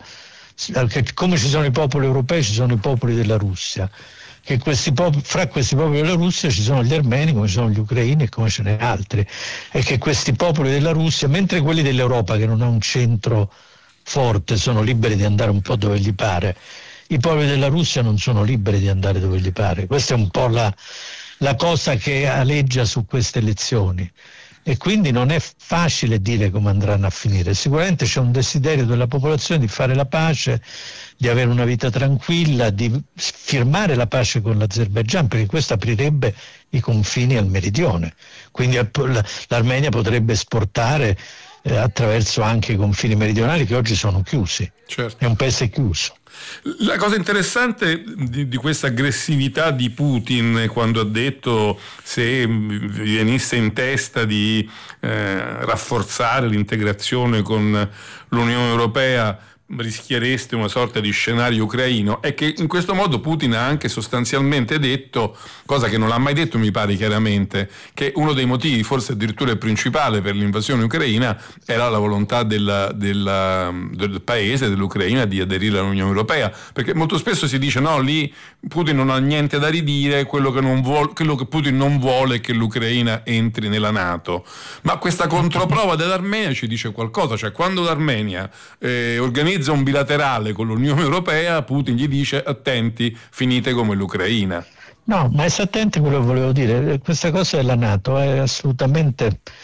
che come ci sono i popoli europei ci sono i popoli della Russia, che questi popoli, fra questi popoli della Russia ci sono gli armeni, come ci sono gli ucraini e come ce n'è altri, e che questi popoli della Russia, mentre quelli dell'Europa, che non ha un centro forte, sono liberi di andare un po' dove gli pare, i popoli della Russia non sono liberi di andare dove gli pare. Questa è un po' la, la cosa che aleggia su queste elezioni, e quindi non è facile dire come andranno a finire. Sicuramente c'è un desiderio della popolazione di fare la pace, di avere una vita tranquilla, di firmare la pace con l'Azerbaigian, perché questo aprirebbe i confini al meridione, quindi l'Armenia potrebbe esportare eh, attraverso anche i confini meridionali che oggi sono chiusi. Certo. È un paese chiuso. La cosa interessante di, di questa aggressività di Putin, quando ha detto se vi venisse in testa di eh, rafforzare l'integrazione con l'Unione Europea rischiereste una sorta di scenario ucraino, è che in questo modo Putin ha anche sostanzialmente detto, cosa che non l'ha mai detto mi pare chiaramente, che uno dei motivi, forse addirittura il principale, per l'invasione ucraina era la volontà della, della, del paese, dell'Ucraina, di aderire all'Unione Europea, perché molto spesso si dice no, lì Putin non ha niente da ridire, quello che, non vuole, quello che Putin non vuole è che l'Ucraina entri nella NATO, ma questa controprova dell'Armenia ci dice qualcosa, cioè quando l'Armenia eh, organizza un bilaterale con l'Unione Europea, Putin gli dice attenti, finite come l'Ucraina. No, ma è esattamente quello che volevo dire. Questa cosa della NATO è assolutamente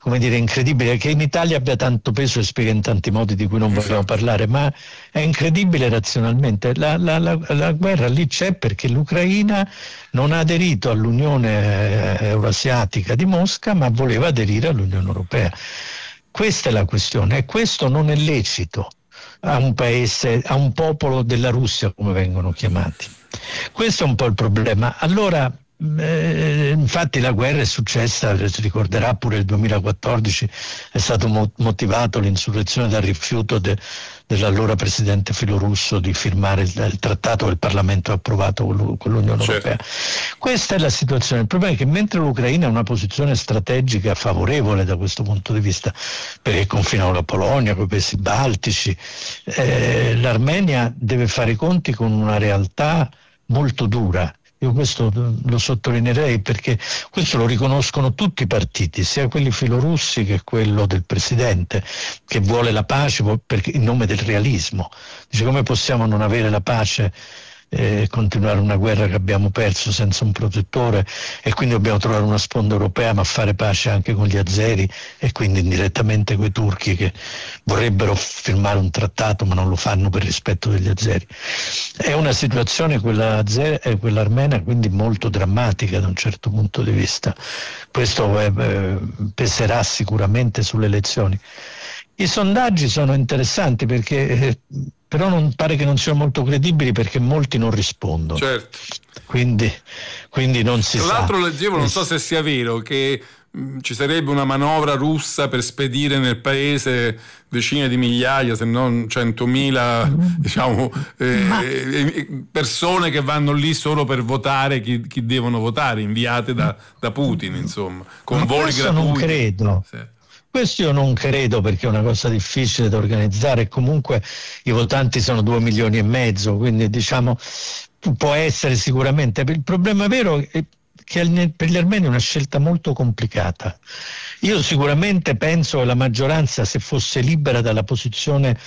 come dire, incredibile che in Italia abbia tanto peso e spiega in tanti modi di cui non vogliamo parlare, ma è incredibile razionalmente. La, la, la, la guerra lì c'è perché l'Ucraina non ha aderito all'Unione Eurasiatica di Mosca, ma voleva aderire all'Unione Europea. Questa è la questione, e questo non è lecito a un paese, a un popolo della Russia, come vengono chiamati. Questo è un po' il problema. Allora, Eh, infatti la guerra è successa, si ricorderà pure il duemilaquattordici, è stato mo- motivato l'insurrezione dal rifiuto de- dell'allora presidente filorusso di firmare il, il trattato che il Parlamento ha approvato con, l'U- con l'Unione certo. Europea. Questa è la situazione. Il problema è che mentre l'Ucraina ha una posizione strategica favorevole da questo punto di vista, perché confina con la Polonia, con i paesi baltici, eh, l'Armenia deve fare i conti con una realtà molto dura. Io questo lo sottolineerei perché questo lo riconoscono tutti i partiti, sia quelli filorussi che quello del presidente, che vuole la pace perché, in nome del realismo. Dice: come possiamo non avere la pace e continuare una guerra che abbiamo perso senza un protettore, e quindi dobbiamo trovare una sponda europea, ma fare pace anche con gli azeri e quindi indirettamente con i turchi che vorrebbero firmare un trattato ma non lo fanno per rispetto degli azeri. È una situazione, quella, azer- eh, quella armena, quindi molto drammatica da un certo punto di vista. Questo eh, eh, peserà sicuramente sulle elezioni. I sondaggi sono interessanti perché eh, però non pare che non siano molto credibili perché molti non rispondono. Certo. Quindi, quindi non si Tra sa. Tra l'altro leggevo, non so se sia vero, che mh, ci sarebbe una manovra russa per spedire nel paese decine di migliaia, se non centomila, diciamo, eh, persone che vanno lì solo per votare chi, chi devono votare, inviate da, da Putin, insomma, con Ma voli questo gratuiti. Non credo. Sì. Questo io non credo perché è una cosa difficile da organizzare e comunque i votanti sono due milioni e mezzo, quindi diciamo può essere sicuramente. Il problema vero è che per gli armeni è una scelta molto complicata. Io sicuramente penso che la maggioranza, se fosse libera dalla posizione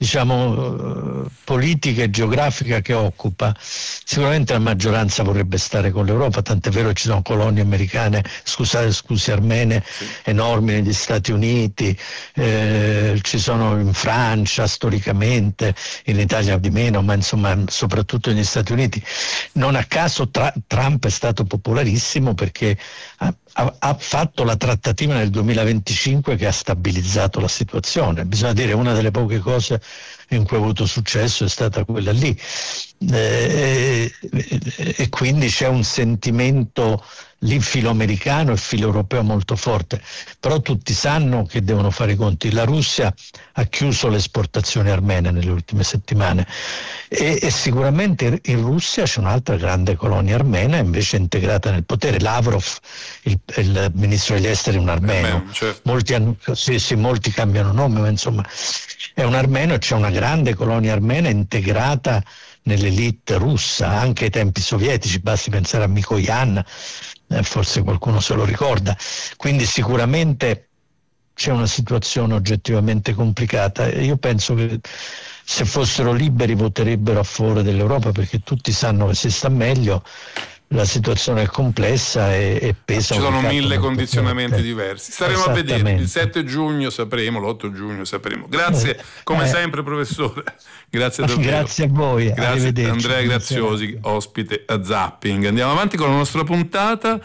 diciamo politica e geografica che occupa, sicuramente la maggioranza vorrebbe stare con l'Europa, tant'è vero che ci sono colonie americane, scusate, scusi, armene sì. enormi negli Stati Uniti, eh, ci sono in Francia storicamente, in Italia di meno, ma insomma soprattutto negli Stati Uniti. Non a caso tra- Trump è stato popolarissimo perché ha, ha, ha fatto la trattativa nel duemilaventicinque che ha stabilizzato la situazione. Bisogna dire, una delle poche cose in cui ha avuto successo è stata quella lì, eh, e, e quindi c'è un sentimento lì filoamericano e filoeuropeo molto forte, però tutti sanno che devono fare i conti. La Russia ha chiuso le esportazioni armene nelle ultime settimane e, e sicuramente in Russia c'è un'altra grande colonia armena invece integrata nel potere. Lavrov, il, il ministro degli esteri, è un armeno, eh, certo. molti, hanno, sì, sì, molti cambiano nome, ma insomma è un armeno e c'è una grande colonia armena integrata nell'elite russa, anche ai tempi sovietici, basti pensare a Mikoyan, eh, forse qualcuno se lo ricorda. Quindi sicuramente c'è una situazione oggettivamente complicata. Io penso che se fossero liberi voterebbero a favore dell'Europa perché tutti sanno che si sta meglio. La situazione è complessa e, e pesa. Ci sono mille condizionamenti forte. diversi. Staremo a vedere. Il sette giugno sapremo, l'otto giugno sapremo. Grazie, come eh. sempre, professore. Grazie davvero. Grazie a voi. Grazie Andrea Graziosi, ospite a Zapping. Andiamo avanti con la nostra puntata.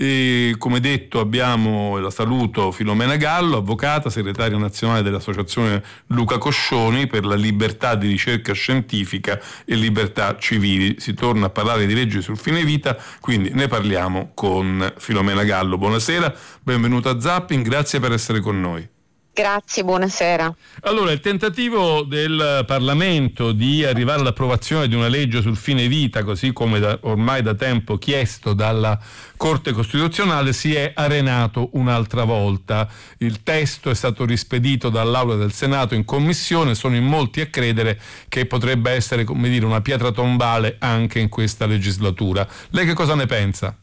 E, come detto, abbiamo, la saluto, Filomena Gallo, avvocata, segretaria nazionale dell'Associazione Luca Coscioni per la libertà di ricerca scientifica e libertà civili. Si torna a parlare di leggi sul fine vita. Quindi ne parliamo con Filomena Gallo. Buonasera, benvenuta a Zapping, grazie per essere con noi. Grazie, buonasera. Allora, il tentativo del Parlamento di arrivare all'approvazione di una legge sul fine vita, così come da, ormai da tempo chiesto dalla Corte Costituzionale, si è arenato un'altra volta. Il testo è stato rispedito dall'Aula del Senato in Commissione, sono in molti a credere che potrebbe essere, come dire, una pietra tombale anche in questa legislatura. Lei che cosa ne pensa?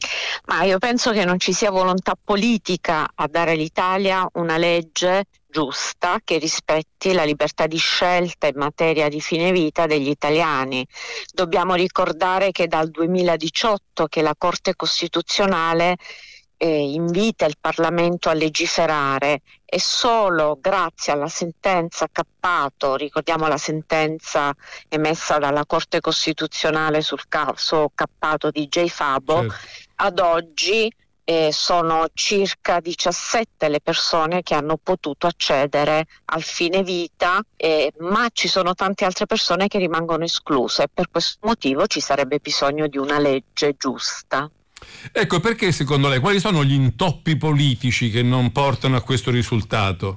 Ma io penso che non ci sia volontà politica a dare all'Italia una legge giusta che rispetti la libertà di scelta in materia di fine vita degli italiani. Dobbiamo ricordare che dal duemiladiciotto che la Corte Costituzionale eh, invita il Parlamento a legiferare e solo grazie alla sentenza Cappato, ricordiamo la sentenza emessa dalla Corte Costituzionale sul caso Cappato di J. Fabo, certo. Ad oggi Eh, sono circa diciassette le persone che hanno potuto accedere al fine vita, eh, ma ci sono tante altre persone che rimangono escluse. Per questo motivo ci sarebbe bisogno di una legge giusta. Ecco, perché secondo lei quali sono gli intoppi politici che non portano a questo risultato?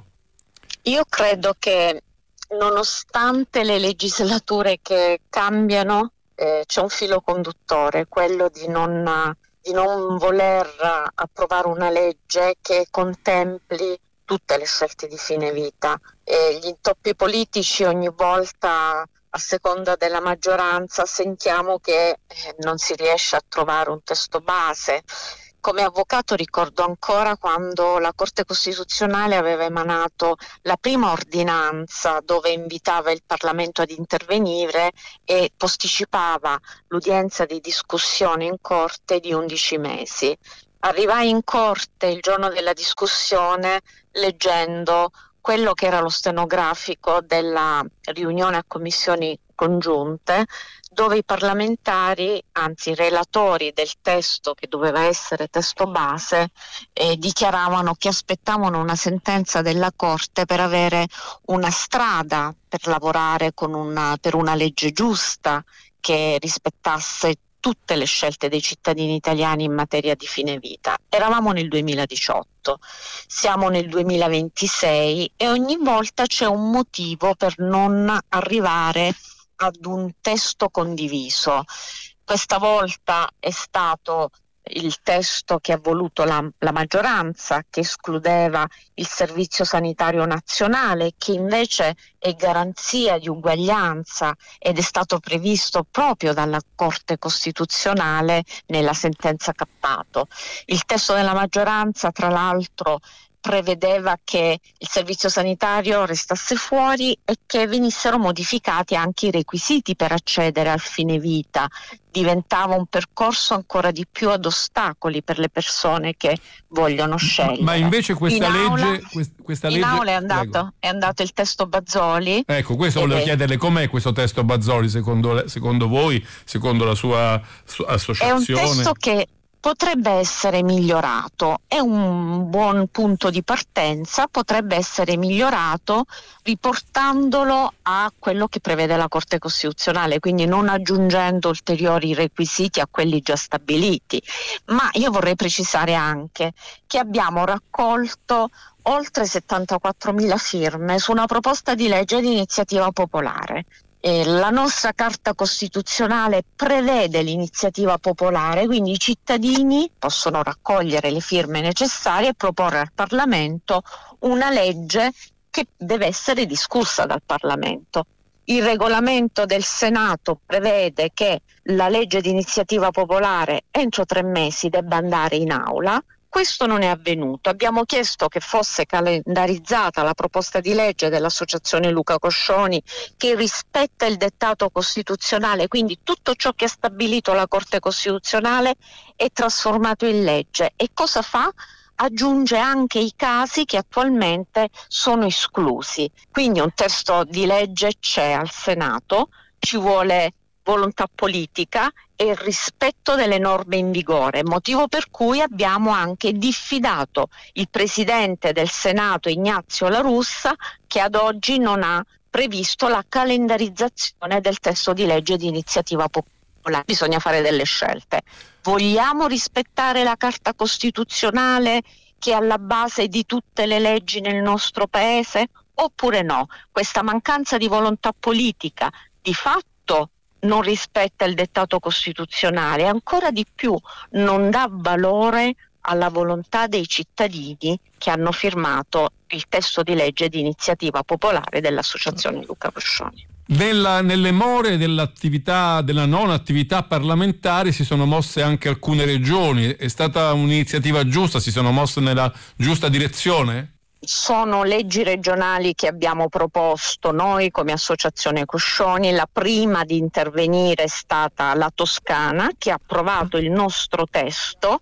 Io credo che nonostante le legislature che cambiano, eh, c'è un filo conduttore, quello di non di non voler approvare una legge che contempli tutte le scelte di fine vita. E gli intoppi politici ogni volta, a seconda della maggioranza, sentiamo che eh, non si riesce a trovare un testo base. Come avvocato ricordo ancora quando la Corte Costituzionale aveva emanato la prima ordinanza dove invitava il Parlamento ad intervenire e posticipava l'udienza di discussione in Corte di undici mesi. Arrivai in Corte il giorno della discussione leggendo quello che era lo stenografico della riunione a commissioni congiunte, dove i parlamentari, anzi i relatori del testo che doveva essere testo base, eh, dichiaravano che aspettavano una sentenza della Corte per avere una strada per lavorare con una, per una legge giusta che rispettasse tutte le scelte dei cittadini italiani in materia di fine vita. Eravamo nel duemiladiciotto, siamo nel duemilaventisei e ogni volta c'è un motivo per non arrivare ad un testo condiviso. Questa volta è stato il testo che ha voluto la, la maggioranza, che escludeva il Servizio Sanitario Nazionale, che invece è garanzia di uguaglianza ed è stato previsto proprio dalla Corte Costituzionale nella sentenza Cappato. Il testo della maggioranza, tra l'altro, prevedeva che il servizio sanitario restasse fuori e che venissero modificati anche i requisiti per accedere al fine vita. Diventava un percorso ancora di più ad ostacoli per le persone che vogliono scegliere. Ma invece questa in legge aula, questa in legge aula è andato, è andato il testo Bazzoli. Ecco, questo volevo è... chiederle, com'è questo testo Bazzoli secondo, secondo voi, secondo la sua associazione? È un testo che potrebbe essere migliorato, è un buon punto di partenza, potrebbe essere migliorato riportandolo a quello che prevede la Corte Costituzionale, quindi non aggiungendo ulteriori requisiti a quelli già stabiliti. Ma io vorrei precisare anche che abbiamo raccolto oltre settantaquattromila firme su una proposta di legge di iniziativa popolare. Eh, la nostra Carta Costituzionale prevede l'iniziativa popolare, quindi i cittadini possono raccogliere le firme necessarie e proporre al Parlamento una legge che deve essere discussa dal Parlamento. Il regolamento del Senato prevede che la legge di iniziativa popolare entro tre mesi debba andare in aula. Questo non è avvenuto. Abbiamo chiesto che fosse calendarizzata la proposta di legge dell'Associazione Luca Coscioni, che rispetta il dettato costituzionale, quindi tutto ciò che ha stabilito la Corte Costituzionale è trasformato in legge. E cosa fa? Aggiunge anche i casi che attualmente sono esclusi. Quindi un testo di legge c'è al Senato, ci vuole volontà politica e il rispetto delle norme in vigore, motivo per cui abbiamo anche diffidato il Presidente del Senato Ignazio La Russa, che ad oggi non ha previsto la calendarizzazione del testo di legge di iniziativa popolare. Bisogna fare delle scelte. Vogliamo rispettare la Carta Costituzionale che è alla base di tutte le leggi nel nostro Paese oppure no? Questa mancanza di volontà politica di fatto non rispetta il dettato costituzionale e ancora di più non dà valore alla volontà dei cittadini che hanno firmato il testo di legge di iniziativa popolare dell'Associazione Luca Coscioni. Nella, nelle more dell'attività, della non attività parlamentare si sono mosse anche alcune regioni. È stata un'iniziativa giusta? Si sono mosse nella giusta direzione? Sono leggi regionali che abbiamo proposto noi come Associazione Coscioni. La prima di intervenire è stata la Toscana, che ha approvato il nostro testo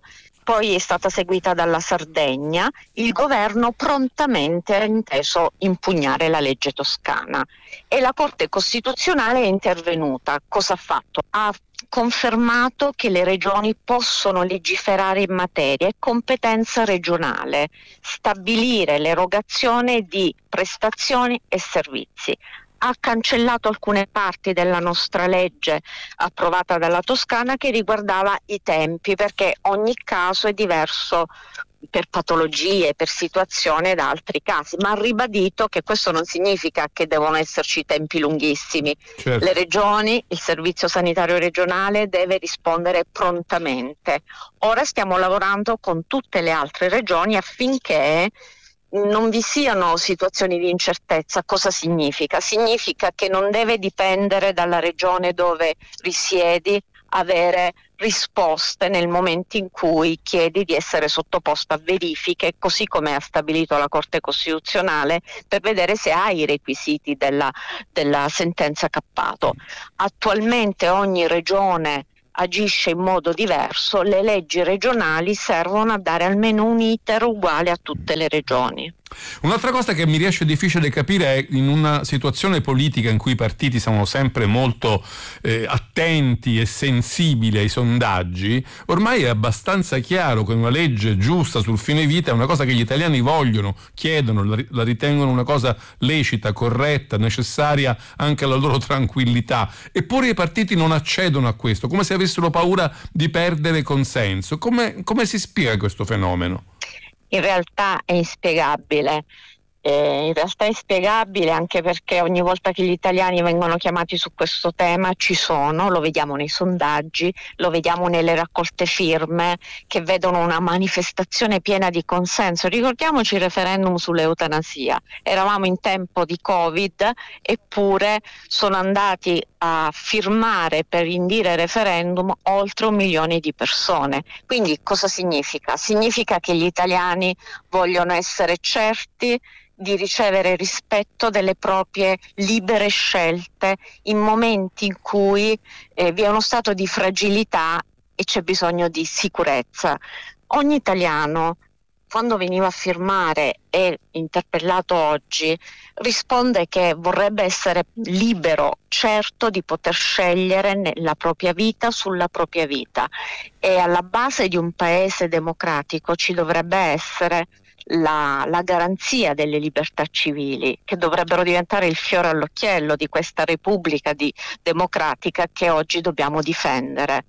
poi è stata seguita dalla Sardegna, il governo prontamente ha inteso impugnare la legge toscana e la Corte Costituzionale è intervenuta. Cosa ha fatto? Ha confermato che le regioni possono legiferare in materia, è competenza regionale, stabilire l'erogazione di prestazioni e servizi. Ha cancellato alcune parti della nostra legge approvata dalla Toscana che riguardava i tempi, perché ogni caso è diverso per patologie, per situazione da altri casi, ma ha ribadito che questo non significa che devono esserci tempi lunghissimi. Certo. Le regioni, il servizio sanitario regionale deve rispondere prontamente. Ora stiamo lavorando con tutte le altre regioni affinché non vi siano situazioni di incertezza. Cosa significa? Significa che non deve dipendere dalla regione dove risiedi avere risposte nel momento in cui chiedi di essere sottoposto a verifiche, così come ha stabilito la Corte Costituzionale, per vedere se hai i requisiti della, della sentenza Cappato. Attualmente ogni regione agisce in modo diverso, le leggi regionali servono a dare almeno un iter uguale a tutte le regioni. Un'altra cosa che mi riesce difficile capire è, in una situazione politica in cui i partiti sono sempre molto eh, attenti e sensibili ai sondaggi, ormai è abbastanza chiaro che una legge giusta sul fine vita è una cosa che gli italiani vogliono, chiedono, la, la ritengono una cosa lecita, corretta, necessaria anche alla loro tranquillità, eppure i partiti non accedono a questo, come se avessero paura di perdere consenso. Come, come si spiega questo fenomeno? In realtà è inspiegabile, eh, in realtà è inspiegabile anche perché ogni volta che gli italiani vengono chiamati su questo tema ci sono, lo vediamo nei sondaggi, lo vediamo nelle raccolte firme che vedono una manifestazione piena di consenso. Ricordiamoci il referendum sull'eutanasia, eravamo in tempo di Covid eppure sono andati a firmare per indire referendum oltre un milione di persone. Quindi cosa significa? Significa che gli italiani vogliono essere certi di ricevere rispetto delle proprie libere scelte in momenti in cui eh, vi è uno stato di fragilità e c'è bisogno di sicurezza. Ogni italiano, quando veniva a firmare e interpellato oggi, risponde che vorrebbe essere libero, certo di poter scegliere nella propria vita, sulla propria vita, e alla base di un paese democratico ci dovrebbe essere La, la garanzia delle libertà civili, che dovrebbero diventare il fiore all'occhiello di questa Repubblica di, democratica che oggi dobbiamo difendere.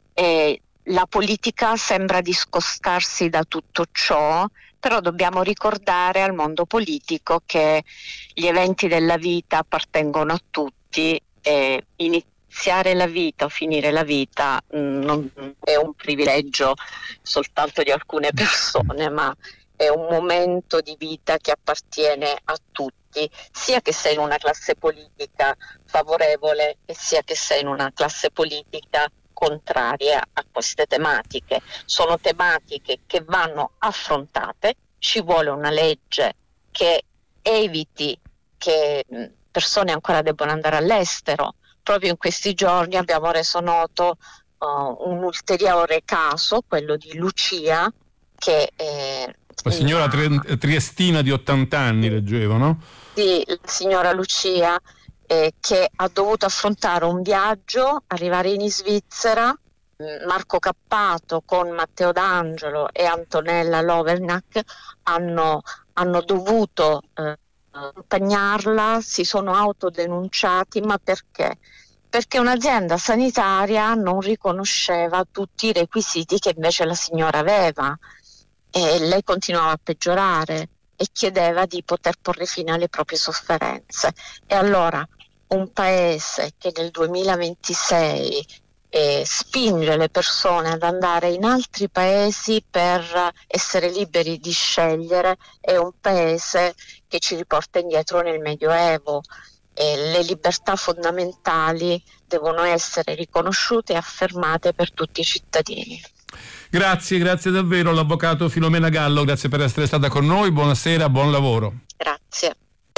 E la politica sembra discostarsi da tutto ciò, però dobbiamo ricordare al mondo politico che gli eventi della vita appartengono a tutti e iniziare la vita o finire la vita mh, non è un privilegio soltanto di alcune persone, ma è un momento di vita che appartiene a tutti, sia che sei in una classe politica favorevole e sia che sei in una classe politica contraria a queste tematiche. Sono tematiche che vanno affrontate, ci vuole una legge che eviti che persone ancora debbano andare all'estero. Proprio in questi giorni abbiamo reso noto uh, un ulteriore caso, quello di Lucia, che eh, la signora tri- triestina di ottanta anni, leggevo, no? Sì, la signora Lucia eh, che ha dovuto affrontare un viaggio, arrivare in Svizzera. Marco Cappato con Matteo D'Angelo e Antonella Lovernack hanno, hanno dovuto eh, accompagnarla, si sono autodenunciati, ma perché? Perché un'azienda sanitaria non riconosceva tutti i requisiti che invece la signora aveva. E lei continuava a peggiorare e chiedeva di poter porre fine alle proprie sofferenze. E allora un paese che nel duemilaventisei eh, spinge le persone ad andare in altri paesi per essere liberi di scegliere è un paese che ci riporta indietro nel Medioevo. E le libertà fondamentali devono essere riconosciute e affermate per tutti i cittadini. Grazie, grazie davvero l'avvocato Filomena Gallo, grazie per essere stata con noi, buonasera, buon lavoro. Grazie.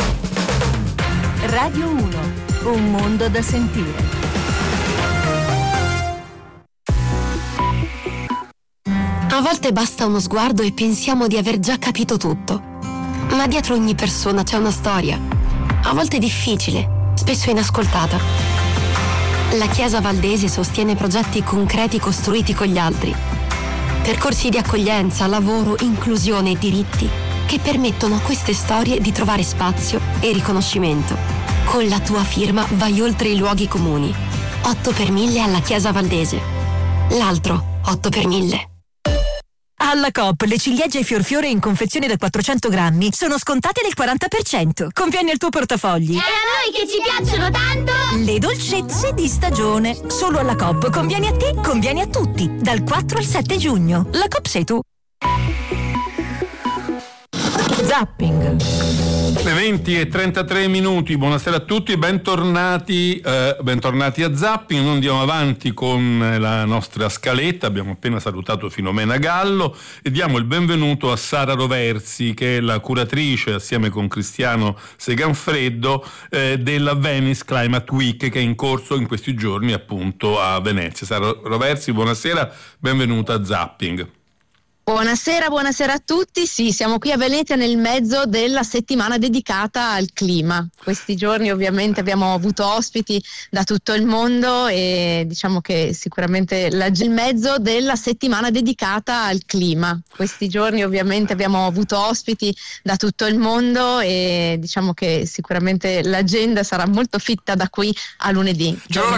Radio uno, un mondo da sentire. A volte basta uno sguardo e pensiamo di aver già capito tutto. Ma dietro ogni persona c'è una storia. A volte difficile, spesso inascoltata. La Chiesa Valdese sostiene progetti concreti costruiti con gli altri. Percorsi di accoglienza, lavoro, inclusione e diritti che permettono a queste storie di trovare spazio e riconoscimento. Con la tua firma vai oltre i luoghi comuni. otto per mille alla Chiesa Valdese. L'altro otto per mille. Alla Coop le ciliegie e fiorfiore in confezione da quattrocento grammi sono scontate del quaranta per cento. Conviene al tuo portafogli. E a noi che ci piacciono tanto! Le dolcezze di stagione. Solo alla Coop. Conviene a te, conviene a tutti. Dal quattro al sette giugno. La Coop sei tu. Zapping. Le venti e trentatré minuti, buonasera a tutti, bentornati, eh, bentornati a Zapping. Noi andiamo avanti con la nostra scaletta, abbiamo appena salutato Filomena Gallo e diamo il benvenuto a Sara Roversi, che è la curatrice assieme con Cristiano Seganfreddo eh, della Venice Climate Week, che è in corso in questi giorni appunto a Venezia. Sara Roversi, buonasera, benvenuta a Zapping. Buonasera, buonasera a tutti. Sì, siamo qui a Venezia nel mezzo della settimana dedicata al clima. Questi giorni ovviamente abbiamo avuto ospiti da tutto il mondo e diciamo che sicuramente la, il mezzo della settimana dedicata al clima. Questi giorni ovviamente abbiamo avuto ospiti da tutto il mondo e diciamo che sicuramente l'agenda sarà molto fitta da qui a lunedì. C'era una